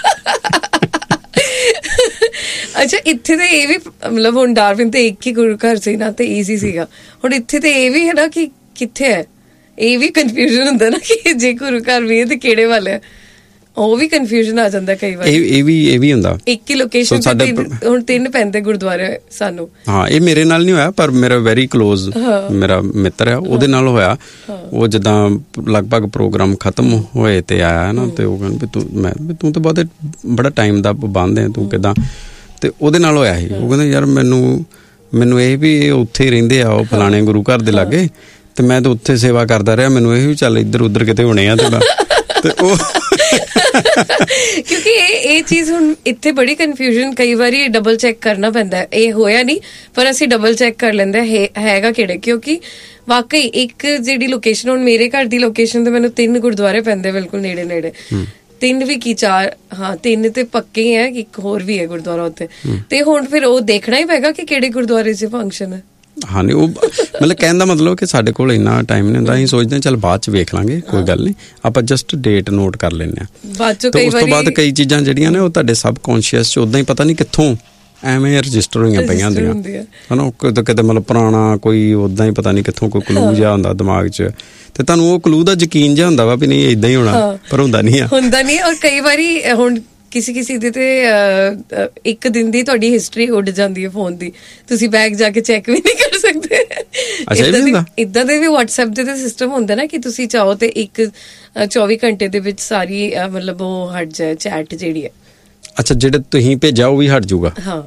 ਅੱਛਾ, ਇੱਥੇ ਤੇ ਇਹ ਵੀ ਮਤਲਬ ਹੁਣ ਡਾਰਵਿਨ ਤੇ ਇੱਕ ਹੀ ਗੁਰੂ ਘਰ ਸੀ ਨਾ, ਤੇ ਈਜ਼ੀ ਸੀਗਾ। ਹੁਣ ਇੱਥੇ ਤੇ ਇਹ ਵੀ ਹੈ ਨਾ ਕਿ ਕਿੱਥੇ ਹੈ, ਇਹ ਵੀ ਕਨਫਿਊਜ਼ਨ ਹੁੰਦਾ ਨਾ ਕਿ ਜੇ ਗੁਰੂ ਘਰ ਵੀ ਹੈ ਤੇ ਕਿਹੜੇ ਵਾਲੇ ਹੈ, ਉਹ ਵੀ ਕਨਫਿਊਜ਼ਨ ਆ ਜਾਂਦਾ ਕਈ ਵਾਰ। ਇਹ ਵੀ ਇਹ ਵੀ ਹੁੰਦਾ ਇੱਕ ਹੀ ਲੋਕੇਸ਼ਨ ਤੇ ਹੁਣ ਤਿੰਨ ਪੈਂਦੇ ਗੁਰਦੁਆਰੇ ਸਾਨੂੰ। ਹਾਂ, ਇਹ ਮੇਰੇ ਨਾਲ ਨਹੀਂ ਹੋਇਆ, ਪਰ ਮੇਰਾ ਵੈਰੀ ਕਲੋਜ਼ ਮੇਰਾ ਮਿੱਤਰ ਆ, ਉਹਦੇ ਨਾਲ ਹੋਇਆ। ਉਹ ਜਿੱਦਾਂ ਲਗਭਗ ਪ੍ਰੋਗਰਾਮ ਖਤਮ ਹੋਏ ਤੇ ਆਇਆ ਨਾ, ਤੇ ਉਹ ਕਹਿੰਦਾ ਵੀ ਤੂੰ ਮੈਂ ਤੂੰ ਤਾਂ ਬਹੁਤ ਬੜਾ ਟਾਈਮ ਦਾ ਪਾਬੰਦ ਹੈ, ਤੂੰ ਕਿੱਦਾਂ, ਤੇ ਉਹਦੇ ਨਾਲ ਹੋਇਆ ਸੀ। ਉਹ ਕਹਿੰਦਾ ਯਾਰ ਮੈਨੂੰ ਮੈਨੂੰ ਇਹ ਵੀ ਉੱਥੇ ਹੀ ਰਹਿੰਦੇ ਆ ਉਹ ਫਲਾਣੇ ਗੁਰੂ ਘਰ ਦੇ ਲਾਗੇ, ਤੇ ਮੈਂ ਤਾਂ ਉੱਥੇ ਸੇਵਾ ਕਰਦਾ ਰਿਹਾ, ਮੈਨੂੰ ਇਹ ਵੀ ਚੱਲ ਇੱਧਰ ਉੱਧਰ ਕਿਤੇ ਹੋਣੇ ਆ ਤੇ ਉਹ ਕਿਉਂਕਿ ਇਹ ਇਹ ਚੀਜ਼ ਹੁਣ ਇੱਥੇ ਬੜੀ ਕਨਫਿਊਜ਼ਨ, ਕਈ ਵਾਰੀ ਡਬਲ ਚੈੱਕ ਕਰਨਾ ਪੈਂਦਾ। ਇਹ ਹੋਇਆ ਨਹੀਂ ਪਰ ਅਸੀਂ ਡਬਲ ਚੈੱਕ ਕਰ ਲੈਂਦੇ ਹੈਗਾ ਕਿਹੜੇ, ਕਿਉਂਕਿ ਵਾਕਈ ਇੱਕ ਜਿਹੜੀ ਲੋਕੇਸ਼ਨ, ਹੁਣ ਮੇਰੇ ਘਰ ਦੀ ਲੋਕੇਸ਼ਨ ਤੇ ਮੈਨੂੰ ਤਿੰਨ ਗੁਰਦੁਆਰੇ ਪੈਂਦੇ ਬਿਲਕੁਲ ਨੇੜੇ ਨੇੜੇ, ਤਿੰਨ ਵੀ ਕੀ ਚਾਰ, ਹਾਂ ਤਿੰਨ ਤੇ ਪੱਕੇ ਹੈ, ਇੱਕ ਹੋਰ ਵੀ ਹੈ ਗੁਰਦੁਆਰਾ ਉੱਥੇ। ਤੇ ਹੁਣ ਫਿਰ ਉਹ ਦੇਖਣਾ ਹੀ ਪਏਗਾ ਕਿ ਕਿਹੜੇ ਗੁਰਦੁਆਰੇ 'ਚ ਫੰਕਸ਼ਨ ਹੈ। ਹਾਂ, ਨਹੀਂ ਉਹ ਮਤਲਬ ਕਹਿਣ ਦਾ ਮਤਲਬ ਕਿ ਸਾਡੇ ਕੋਲ ਇੰਨਾ ਟਾਈਮ ਨਹੀਂ ਹੁੰਦਾ, ਅਸੀਂ ਸੋਚਦੇ ਹਾਂ ਚੱਲ ਬਾਅਦ ਚ ਵੇਖ ਲਾਂਗੇ, ਕੋਈ ਗੱਲ ਨਹੀਂ, ਆਪਾਂ ਜਸਟ ਡੇਟ ਨੋਟ ਕਰ ਲੈਂਦੇ ਹਾਂ। ਤੇ ਉਸ ਤੋਂ ਬਾਅਦ ਕਈ ਚੀਜ਼ਾਂ ਜਿਹੜੀਆਂ ਨੇ ਉਹ ਤੁਹਾਡੇ ਸਬ ਕੌਨਸ਼ੀਅਸ ਚ ਉਦਾਂ ਹੀ ਪਤਾ ਨਹੀਂ ਕਿੱਥੋਂ ਐਵੇਂ ਰਜਿਸਟਰ ਹੋਈਆਂ ਪਈਆਂ ਹੁੰਦੀਆਂ ਹਨਾ, ਕਿਤੇ ਕਿਤੇ ਮਤਲਬ ਪੁਰਾਣਾ ਕੋਈ ਉਦਾਂ ਹੀ ਪਤਾ ਨਹੀਂ ਕਿੱਥੋਂ ਕੋਈ ਕਲੂ ਜਿਹਾ ਹੁੰਦਾ ਦਿਮਾਗ 'ਚ, ਤੇ ਤੁਹਾਨੂੰ ਉਹ ਕਲੂ ਦਾ ਯਕੀਨ ਜਿਹਾ ਹੁੰਦਾ ਵਾ ਵੀ ਨਹੀਂ ਏਦਾਂ ਹੀ ਹੋਣਾ, ਪਰ ਹੁੰਦਾ ਨਹੀਂ ਆ ਹੁੰਦਾ ਨਹੀਂ। ਔਰ ਕਈ ਵਾਰੀ ਹੁਣ ਕਿਸੇ ਕਿਸੇ ਦੀ ਤੇ ਇੱਕ ਦਿਨ ਦੀ ਤੁਹਾਡੀ ਹਿਸਟਰੀ ਉੱਡ ਜਾਂਦੀ ਹੈ ਫੋਨ ਦੀ, ਤੁਸੀਂ ਬੈਗ ਜਾ ਕੇ ਚੈੱਕ ਵੀ ਨਹੀਂ ਕਰ ਸਕਦੇ। ਇੱਦਾਂ ਦੇ ਵੀ WhatsApp ਦੇ ਤੇ ਸਿਸਟਮ ਹੁੰਦਾ ਨਾ ਕਿ ਤੁਸੀਂ ਚਾਹੋ ਤੇ ਇੱਕ ਚੌਵੀ ਘੰਟੇ ਦੇ ਵਿੱਚ ਸਾਰੀ ਮਤਲਬ ਉਹ ਹਟ ਜਾਏ ਚੈਟ ਜਿਹੜੀ ਹੈ। ਅੱਛਾ, ਜਿਹੜੇ ਤੁਸੀਂ ਭੇਜਿਆ ਉਹ ਵੀ ਹਟ ਜਾਊਗਾ? ਹਾਂ,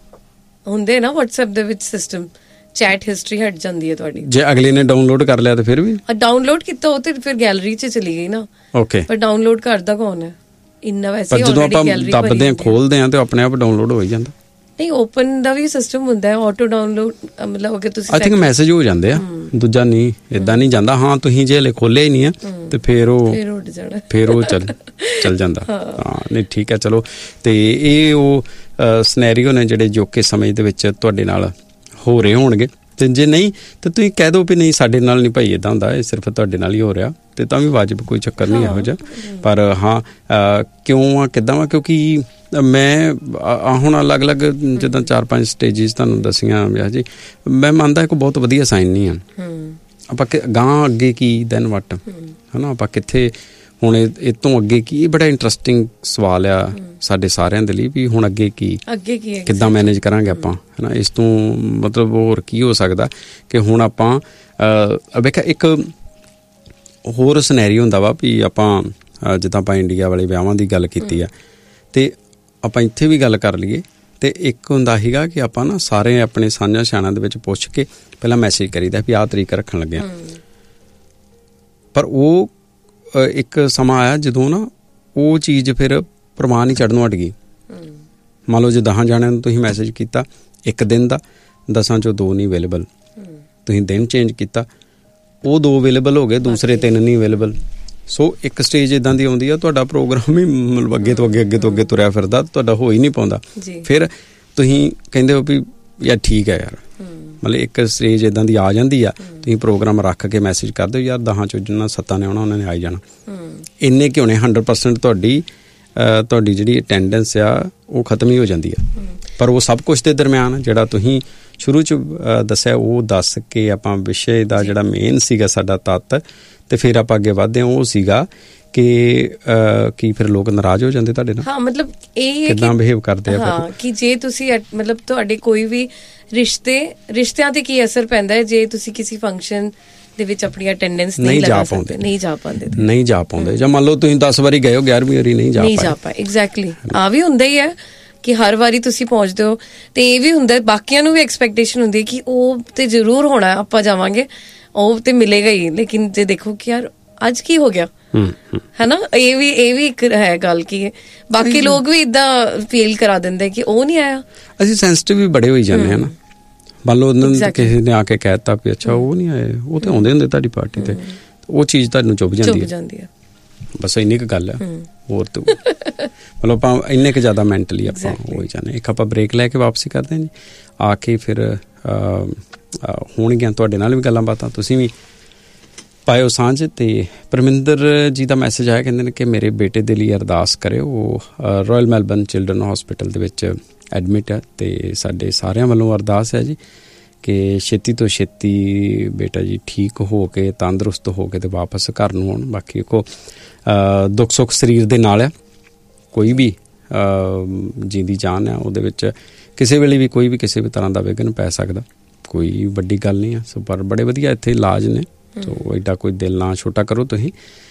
ਹੁੰਦੇ ਨਾ WhatsApp ਦੇ ਵਿੱਚ ਸਿਸਟਮ, ਚੈਟ ਹਿਸਟਰੀ ਹਟ ਜਾਂਦੀ ਹੈ ਤੁਹਾਡੀ। ਜੇ ਅਗਲੇ ਨੇ ਡਾਊਨਲੋਡ ਕਰ ਲਿਆ ਤਾਂ ਫਿਰ ਵੀ ਡਾਊਨਲੋਡ ਕੀਤਾ ਉਹ ਤੇ ਫਿਰ ਗੈਲਰੀ 'ਚ ਚਲੀ ਗਈ ਨਾ। ਓਕੇ, ਪਰ ਡਾਊਨਲੋਡ ਕਰਦਾ ਕੌਣ ਹੈ ਇੰਨਾ? ਵੈਸੇ ਜਦੋਂ ਆਪਾਂ ਦੱਬਦੇ ਆ ਖੋਲਦੇ ਆ ਤੇ ਆਪਣੇ ਆਪ ਡਾਊਨਲੋਡ ਹੋ ਹੀ ਜਾਂਦਾ। ਨਹੀਂ, ਓਪਨ ਦਾ ਵੀ ਸਿਸਟਮ ਹੁੰਦਾ ਹੈ, ਆਟੋ ਡਾਊਨਲੋਡ, ਮਤਲਬ ਅਗਰ ਤੁਸੀਂ ਆਈ ਥਿੰਕ ਮੈਸੇਜ ਹੋ ਜਾਂਦੇ ਆ, ਦੂਜਾ ਨਹੀਂ ਇਦਾਂ ਨਹੀਂ ਜਾਂਦਾ। ਹਾਂ, ਤੁਸੀਂ ਜੇ ਹਲੇ ਖੋਲਿਆ ਹੀ ਨਹੀਂ ਆ ਤੇ ਫਿਰ ਉਹ ਫਿਰ ਉੱਡ ਜਾਣਾ, ਫਿਰ ਉਹ ਚੱਲ ਚੱਲ ਜਾਂਦਾ। ਹਾਂ, ਨਹੀਂ ਠੀਕ ਹੈ, ਚਲੋ। ਤੇ ਇਹ ਉਹ ਸਿਨੈਰੀਓ ਨੇ ਜਿਹੜੇ ਜੋ ਕਿ ਸਮੇਂ ਦੇ ਵਿੱਚ ਤੁਹਾਡੇ ਨਾਲ ਹੋ ਰਹੇ ਹੋਣਗੇ, ਤੇ ਜੇ ਨਹੀਂ ਤਾਂ ਤੁਸੀਂ ਕਹਿ ਦਿਓ ਵੀ ਨਹੀਂ ਸਾਡੇ ਨਾਲ ਨਹੀਂ ਭਾਈ ਇੱਦਾਂ ਹੁੰਦਾ, ਇਹ ਸਿਰਫ ਤੁਹਾਡੇ ਨਾਲ ਹੀ ਹੋ ਰਿਹਾ, ਤੇ ਤਾਂ ਵੀ ਵਾਜਬ, ਕੋਈ ਚੱਕਰ ਨਹੀਂ ਇਹੋ ਜਿਹਾ। ਪਰ ਹਾਂ, ਕਿਉਂ ਆ ਕਿੱਦਾਂ ਵਾ, ਕਿਉਂਕਿ ਮੈਂ ਹੁਣ ਅਲੱਗ-ਅਲੱਗ ਜਿੱਦਾਂ ਚਾਰ ਪੰਜ ਸਟੇਜਿਸ ਤੁਹਾਨੂੰ ਦੱਸੀਆਂ ਵਿਆਹ ਜੀ, ਮੈਂ ਮੰਨਦਾ ਇੱਕ ਬਹੁਤ ਵਧੀਆ ਸਾਈਨ ਨਹੀਂ ਆ। ਆਪਾਂ ਗਾਂ ਅੱਗੇ ਕੀ ਦੈਨ ਵੱਟ ਹੈ ਨਾ, ਆਪਾਂ ਕਿੱਥੇ ਹੁਣ ਇਹ ਤੋਂ ਅੱਗੇ ਕੀ? ਇਹ ਬੜਾ ਇੰਟਰਸਟਿੰਗ ਸਵਾਲ ਆ ਸਾਡੇ ਸਾਰਿਆਂ ਦੇ ਲਈ ਵੀ ਹੁਣ ਅੱਗੇ ਕੀ, ਅੱਗੇ ਕੀ ਕਿੱਦਾਂ ਮੈਨੇਜ ਕਰਾਂਗੇ ਆਪਾਂ, ਹੈ ਨਾ। ਇਸ ਤੋਂ ਮਤਲਬ ਹੋਰ ਕੀ ਹੋ ਸਕਦਾ ਕਿ ਹੁਣ ਆਪਾਂ ਵੇਖਿਆ ਇੱਕ ਹੋਰ ਸਿਨੈਰੀਓ ਹੁੰਦਾ ਵਾ ਵੀ ਆਪਾਂ ਜਿੱਦਾਂ ਆਪਾਂ ਇੰਡੀਆ ਵਾਲੇ ਵਿਆਹਾਂ ਦੀ ਗੱਲ ਕੀਤੀ ਆ, ਤੇ ਆਪਾਂ ਇੱਥੇ ਵੀ ਗੱਲ ਕਰ ਲਈਏ, ਤੇ ਇੱਕ ਹੁੰਦਾ ਸੀਗਾ ਕਿ ਆਪਾਂ ਨਾ ਸਾਰੇ ਆਪਣੇ ਸਾਂਝਾਂ ਸਿਆਣਾਂ ਦੇ ਵਿੱਚ ਪੁੱਛ ਕੇ ਪਹਿਲਾਂ ਮੈਸੇਜ ਕਰੀਦਾ ਵੀ ਆਹ ਤਰੀਕ ਰੱਖਣ ਲੱਗੇ ਆ। ਪਰ ਉਹ ਇੱਕ ਸਮਾਂ ਆਇਆ ਜਦੋਂ ਨਾ ਉਹ ਚੀਜ਼ ਫਿਰ ਪ੍ਰਮਾਣ ਹੀ ਚੜ੍ਹਨੋਂ ਹਟ ਗਈ। ਮੰਨ ਲਓ ਜੇ ਦਸਾਂ ਜਾਣਿਆਂ ਨੂੰ ਤੁਸੀਂ ਮੈਸੇਜ ਕੀਤਾ ਇੱਕ ਦਿਨ ਦਾ, ਦਸਾਂ ਚੋਂ ਦੋ ਨਹੀਂ ਅਵੇਲੇਬਲ, ਤੁਸੀਂ ਦਿਨ ਚੇਂਜ ਕੀਤਾ, ਉਹ ਦੋ ਅਵੇਲੇਬਲ ਹੋ ਗਏ, ਦੂਸਰੇ ਤਿੰਨ ਨਹੀਂ ਅਵੇਲੇਬਲ। ਸੋ ਇੱਕ ਸਟੇਜ ਇੱਦਾਂ ਦੀ ਆਉਂਦੀ ਆ ਤੁਹਾਡਾ ਪ੍ਰੋਗਰਾਮ ਹੀ ਮਤਲਬ ਅੱਗੇ ਤੋਂ ਅੱਗੇ ਅੱਗੇ ਤੋਂ ਅੱਗੇ ਤੁਰਿਆ ਫਿਰਦਾ, ਤੁਹਾਡਾ ਹੋ ਹੀ ਨਹੀਂ ਪਾਉਂਦਾ। ਫਿਰ ਤੁਸੀਂ ਕਹਿੰਦੇ ਹੋ ਵੀ ਯਾਰ ਠੀਕ ਹੈ ਯਾਰ, ਮਤਲਬ ਇੱਕ ਸਟੇਜ ਇੱਦਾਂ ਦੀ ਆ ਜਾਂਦੀ ਆ, ਤੁਸੀਂ ਪ੍ਰੋਗਰਾਮ ਰੱਖ ਕੇ ਮੈਸੇਜ ਕਰ ਦਿਓ ਯਾਰ ਦਸਾਂ ਚੋਂ ਜਿੰਨਾ ਸੱਤਾਂ ਨੇ ਆਉਣਾ ਉਹਨਾਂ ਨੇ ਆ ਹੀ ਜਾਣਾ, ਇੰਨੇ ਕਿ ਹੋਣੇ ਹੰਡਰਡ ਪਰਸੈਂਟ ਤੁਹਾਡੀ ਤੁਹਾਡੀ ਜਿਹੜੀ ਅਟੈਂਡੈਂਸ ਆ ਉਹ ਖਤਮ ਹੀ ਹੋ ਜਾਂਦੀ ਆ। ਪਰ ਉਹ ਸਭ ਕੁਛ ਦੇ ਦਰਮਿਆਨ ਜਿਹੜਾ ਤੁਸੀਂ ਸ਼ੁਰੂ 'ਚ ਦੱਸਿਆ ਉਹ ਦੱਸ ਕੇ ਆਪਾਂ ਵਿਸ਼ੇ ਦਾ ਜਿਹੜਾ ਮੇਨ ਸੀਗਾ ਸਾਡਾ ਤੱਤ, ਤੇ ਫਿਰ ਆਪਾਂ ਅੱਗੇ ਵਧਦੇ ਹਾਂ, ਉਹ ਸੀਗਾ ਕਿ ਕੀ ਫਿਰ ਲੋਕ ਨਾਰਾਜ਼ ਹੋ ਜਾਂਦੇ ਤੁਹਾਡੇ ਨਾਲ? ਹਾਂ, ਮਤਲਬ ਇਹ ਕਿੱਦਾਂ ਬਿਹੇਵ ਕਰਦੇ ਆ? ਹਾਂ, ਕਿ ਜੇ ਤੁਸੀਂ ਮਤਲਬ ਤੁਹਾਡੇ ਕੋਈ ਵੀ ਰਿਸ਼ਤੇ ਰਿਸ਼ਤਿਆਂ ਤੇ ਕੀ ਅਸਰ ਪੈਂਦਾ ਹੈ ਜੇ ਤੁਸੀਂ ਕਿਸੇ ਫੰਕਸ਼ਨ ਦੇ ਵਿੱਚ ਆਪਣੀ ਅਟੈਂਡੈਂਸ ਨਹੀਂ ਲਗਾ ਸਕਦੇ, ਨਹੀਂ ਜਾ ਪਾਉਂਦੇ ਨਹੀਂ ਜਾ ਪਾਉਂਦੇ ਜਾਂ ਮੰਨ ਲਓ ਤੁਸੀਂ ਦਸ ਵਾਰੀ ਗਏ ਹੋ, ਗਿਆਰਵੀਂ ਵਾਰੀ ਨਹੀਂ ਜਾ ਪਾਏ, ਨਹੀਂ ਜਾ ਪਾਏ। ਐਗਜ਼ੈਕਟਲੀ, ਆ ਵੀ ਹੁੰਦਾ ਹੀ ਹੈ ਕਿ ਹਰ ਵਾਰੀ ਤੁਸੀਂ ਪਹੁੰਚਦੇ ਹੋ, ਤੇ ਇਹ ਵੀ ਹੁੰਦਾ ਬਾਕੀਆਂ ਨੂੰ ਵੀ ਐਕਸਪੈਕਟੇਸ਼ਨ ਹੁੰਦੀ ਹੈ ਕਿ ਉਹ ਤੇ ਜ਼ਰੂਰ ਹੋਣਾ, ਆਪਾਂ ਜਾਵਾਂਗੇ, ਉਹ ਤੇ ਮਿਲੇਗਾ ਹੀ। ਲੇਕਿਨ ਜੇ ਦੇਖੋ ਕਿ ਯਾਰ ਅੱਜ ਕੀ ਹੋ ਗਿਆ, ਹੈ ਨਾ, ਇਹ ਵੀ ਇਹ ਵੀ ਇੱਕ ਹੈ ਗੱਲ ਕਿ ਬਾਕੀ ਲੋਕ ਵੀ ਏਦਾਂ ਫੀਲ ਕਰਾ ਦਿੰਦੇ ਕਿ ਉਹ ਨਹੀਂ ਆਇਆ। ਅਸੀਂ ਸੈਂਸਿਟਿਵ ਵੀ ਬੜੇ ਹੋਈ ਜਾਂਦੇ ਹਾਂ ਨਾ। ਮੰਨ ਲਓ ਕਿਸੇ ਨੇ ਆ ਕੇ ਕਹਿ ਦਿੱਤਾ ਵੀ ਅੱਛਾ ਉਹ ਨਹੀਂ ਆਏ, ਉਹ ਤੇ ਆਉਂਦੇ ਹੁੰਦੇ ਤੁਹਾਡੀ ਪਾਰਟੀ ਤੇ, ਉਹ ਚੀਜ਼ ਤੁਹਾਨੂੰ ਚੁੱਭ ਜਾਂਦੀ ਹੈ। ਬਸ ਇੰਨੀ ਕੁ ਗੱਲ ਹੈ, ਹੋਰ ਤਾਂ ਮਤਲਬ ਆਪਾਂ ਇੰਨੇ ਕੁ ਜ਼ਿਆਦਾ ਮੈਂਟਲੀ ਆਪਾਂ ਹੋ ਹੀ ਜਾਂਦੇ। ਇੱਕ ਆਪਾਂ ਬ੍ਰੇਕ ਲੈ ਕੇ ਵਾਪਸੀ ਕਰਦੇ ਹਾਂ ਜੀ, ਆ ਕੇ ਫਿਰ ਹੋਣਗੀਆਂ ਤੁਹਾਡੇ ਨਾਲ ਵੀ ਗੱਲਾਂ ਬਾਤਾਂ, ਤੁਸੀਂ ਵੀ ਪਾਇਓ ਸਾਂਝ। ਤੇ ਪਰਮਿੰਦਰ ਜੀ ਦਾ ਮੈਸੇਜ ਆਇਆ, ਕਹਿੰਦੇ ਨੇ ਕਿ ਮੇਰੇ ਬੇਟੇ ਦੇ ਲਈ ਅਰਦਾਸ ਕਰਿਓ, ਉਹ ਰਾਇਲ ਮੈਲਬਰਨ ਚਿਲਡਰਨ ਹੌਸਪੀਟਲ ਦੇ ਵਿੱਚ ਐਡਮਿਟ ਹੈ, ਤੇ ਸਾਡੇ ਸਾਰਿਆਂ ਵੱਲੋਂ ਅਰਦਾਸ ਹੈ ਜੀ ਕਿ ਛੇਤੀ ਤੋਂ ਛੇਤੀ ਬੇਟਾ ਜੀ ਠੀਕ ਹੋ ਕੇ ਤੰਦਰੁਸਤ ਹੋ ਕੇ ਤੇ ਵਾਪਸ ਘਰ ਨੂੰ ਆਉਣ। ਬਾਕੀ ਕੋ ਦੁੱਖ ਸੁੱਖ ਸਰੀਰ ਦੇ ਨਾਲ ਆ, ਕੋਈ ਵੀ ਜੀਂਦੀ ਜਾਨ ਆ ਉਹਦੇ ਵਿੱਚ ਕਿਸੇ ਵੇਲੇ ਵੀ ਕੋਈ ਵੀ ਕਿਸੇ ਵੀ ਤਰ੍ਹਾਂ ਦਾ ਵਿਘਨ ਪੈ ਸਕਦਾ, ਕੋਈ ਵੱਡੀ ਗੱਲ ਨਹੀਂ ਆ। ਸੋ ਪਰ ਬੜੇ ਵਧੀਆ ਇੱਥੇ ਇਲਾਜ ਨੇ, ਸੋ ਐਡਾ ਕੋਈ ਦਿਲ ਨਾ ਛੋਟਾ ਕਰੋ ਤੁਸੀਂ,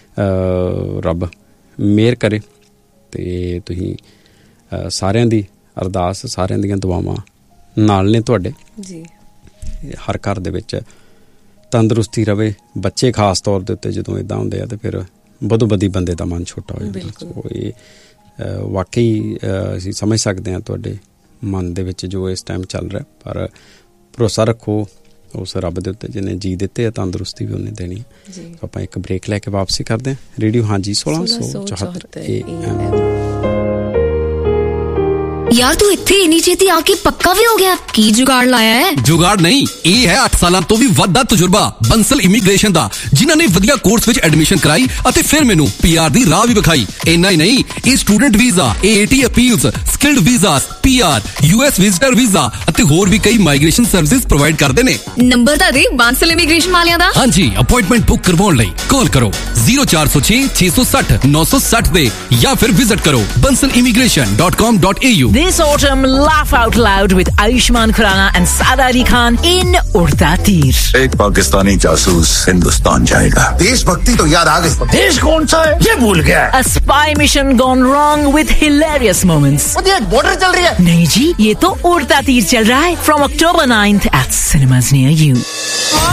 ਰੱਬ ਮਿਹਰ ਕਰੇ। ਤੇ ਤੁਸੀਂ ਸਾਰਿਆਂ ਦੀ ਅਰਦਾਸ, ਸਾਰਿਆਂ ਦੀਆਂ ਦੁਆਵਾਂ ਨਾਲ ਨੇ ਤੁਹਾਡੇ ਜੀ, ਹਰ ਘਰ ਦੇ ਵਿੱਚ ਤੰਦਰੁਸਤੀ ਰਵੇ। ਬੱਚੇ ਖਾਸ ਤੌਰ ਦੇ ਉੱਤੇ ਜਦੋਂ ਇੱਦਾਂ ਹੁੰਦੇ ਆ ਤੇ ਫਿਰ ਬਦੋ ਬਦੀ ਬੰਦੇ ਦਾ ਮਨ ਛੋਟਾ ਹੋ ਜਾਂਦਾ। ਸੋ ਇਹ ਵਾਕਈ ਅਸੀਂ ਸਮਝ ਸਕਦੇ ਹਾਂ ਤੁਹਾਡੇ ਮਨ ਦੇ ਵਿੱਚ ਜੋ ਇਸ ਟਾਈਮ ਚੱਲ ਰਿਹਾ, ਪਰ ਭਰੋਸਾ ਰੱਖੋ ਉਸ ਰੱਬ ਦੇ ਉੱਤੇ ਜਿਹਨੇ ਜੀ ਦਿੱਤੇ ਆ, ਤੰਦਰੁਸਤੀ ਵੀ ਉਹਨੇ ਦੇਣੀ। ਆਪਾਂ ਇੱਕ ਬ੍ਰੇਕ ਲੈ ਕੇ ਵਾਪਸੀ ਕਰਦੇ ਹਾਂ। ਰੇਡੀਓ ਹਾਂਜੀ ਸੋਲਾਂ ਸੌ ਚੌਹੱਤਰ ਏ ਐਮ। यार तू इत्थे इन्नी छेती आके पक्का भी हो गया, की जुगाड़ लाया है? जुगाड़ नहीं, ये है अठ साल तो भी वध दा तजुर्बा बंसल इमीग्रेशन दा, जिन्हां ने वधिया कोर्स विच एडमिशन कराई अते फिर मैनू पीआर दी राह भी विखाई। इन्ना ही नहीं, ये student visa, AAT appeals, skilled visas, PR, US visitor visa अते होर भी कई माइग्रेशन सर्विसेज प्रोवाइड करदे ने। नंबर ता दे बंसल इमीग्रेशन वालियां दा। हां जी, अपॉइंटमेंट बुक करवाउण लई कॉल करो zero four zero six six six zero nine six zero दे या फिर विजिट करो bansal immigration dot com dot a u। This autumn, laugh out loud with Ayushmann Khurrana and Sada Ali Khan in Udta Teer. एक पाकिस्तानी जासूस हिंदुस्तान जाएगा। देशभक्ति तो याद आ गई, देश कौन सा है ये भूल गया। A spy mission gone wrong with hilarious moments. Border चल रही है। नहीं जी, ये तो उड़ता तीर चल रहा है from October ninth at cinemas near you.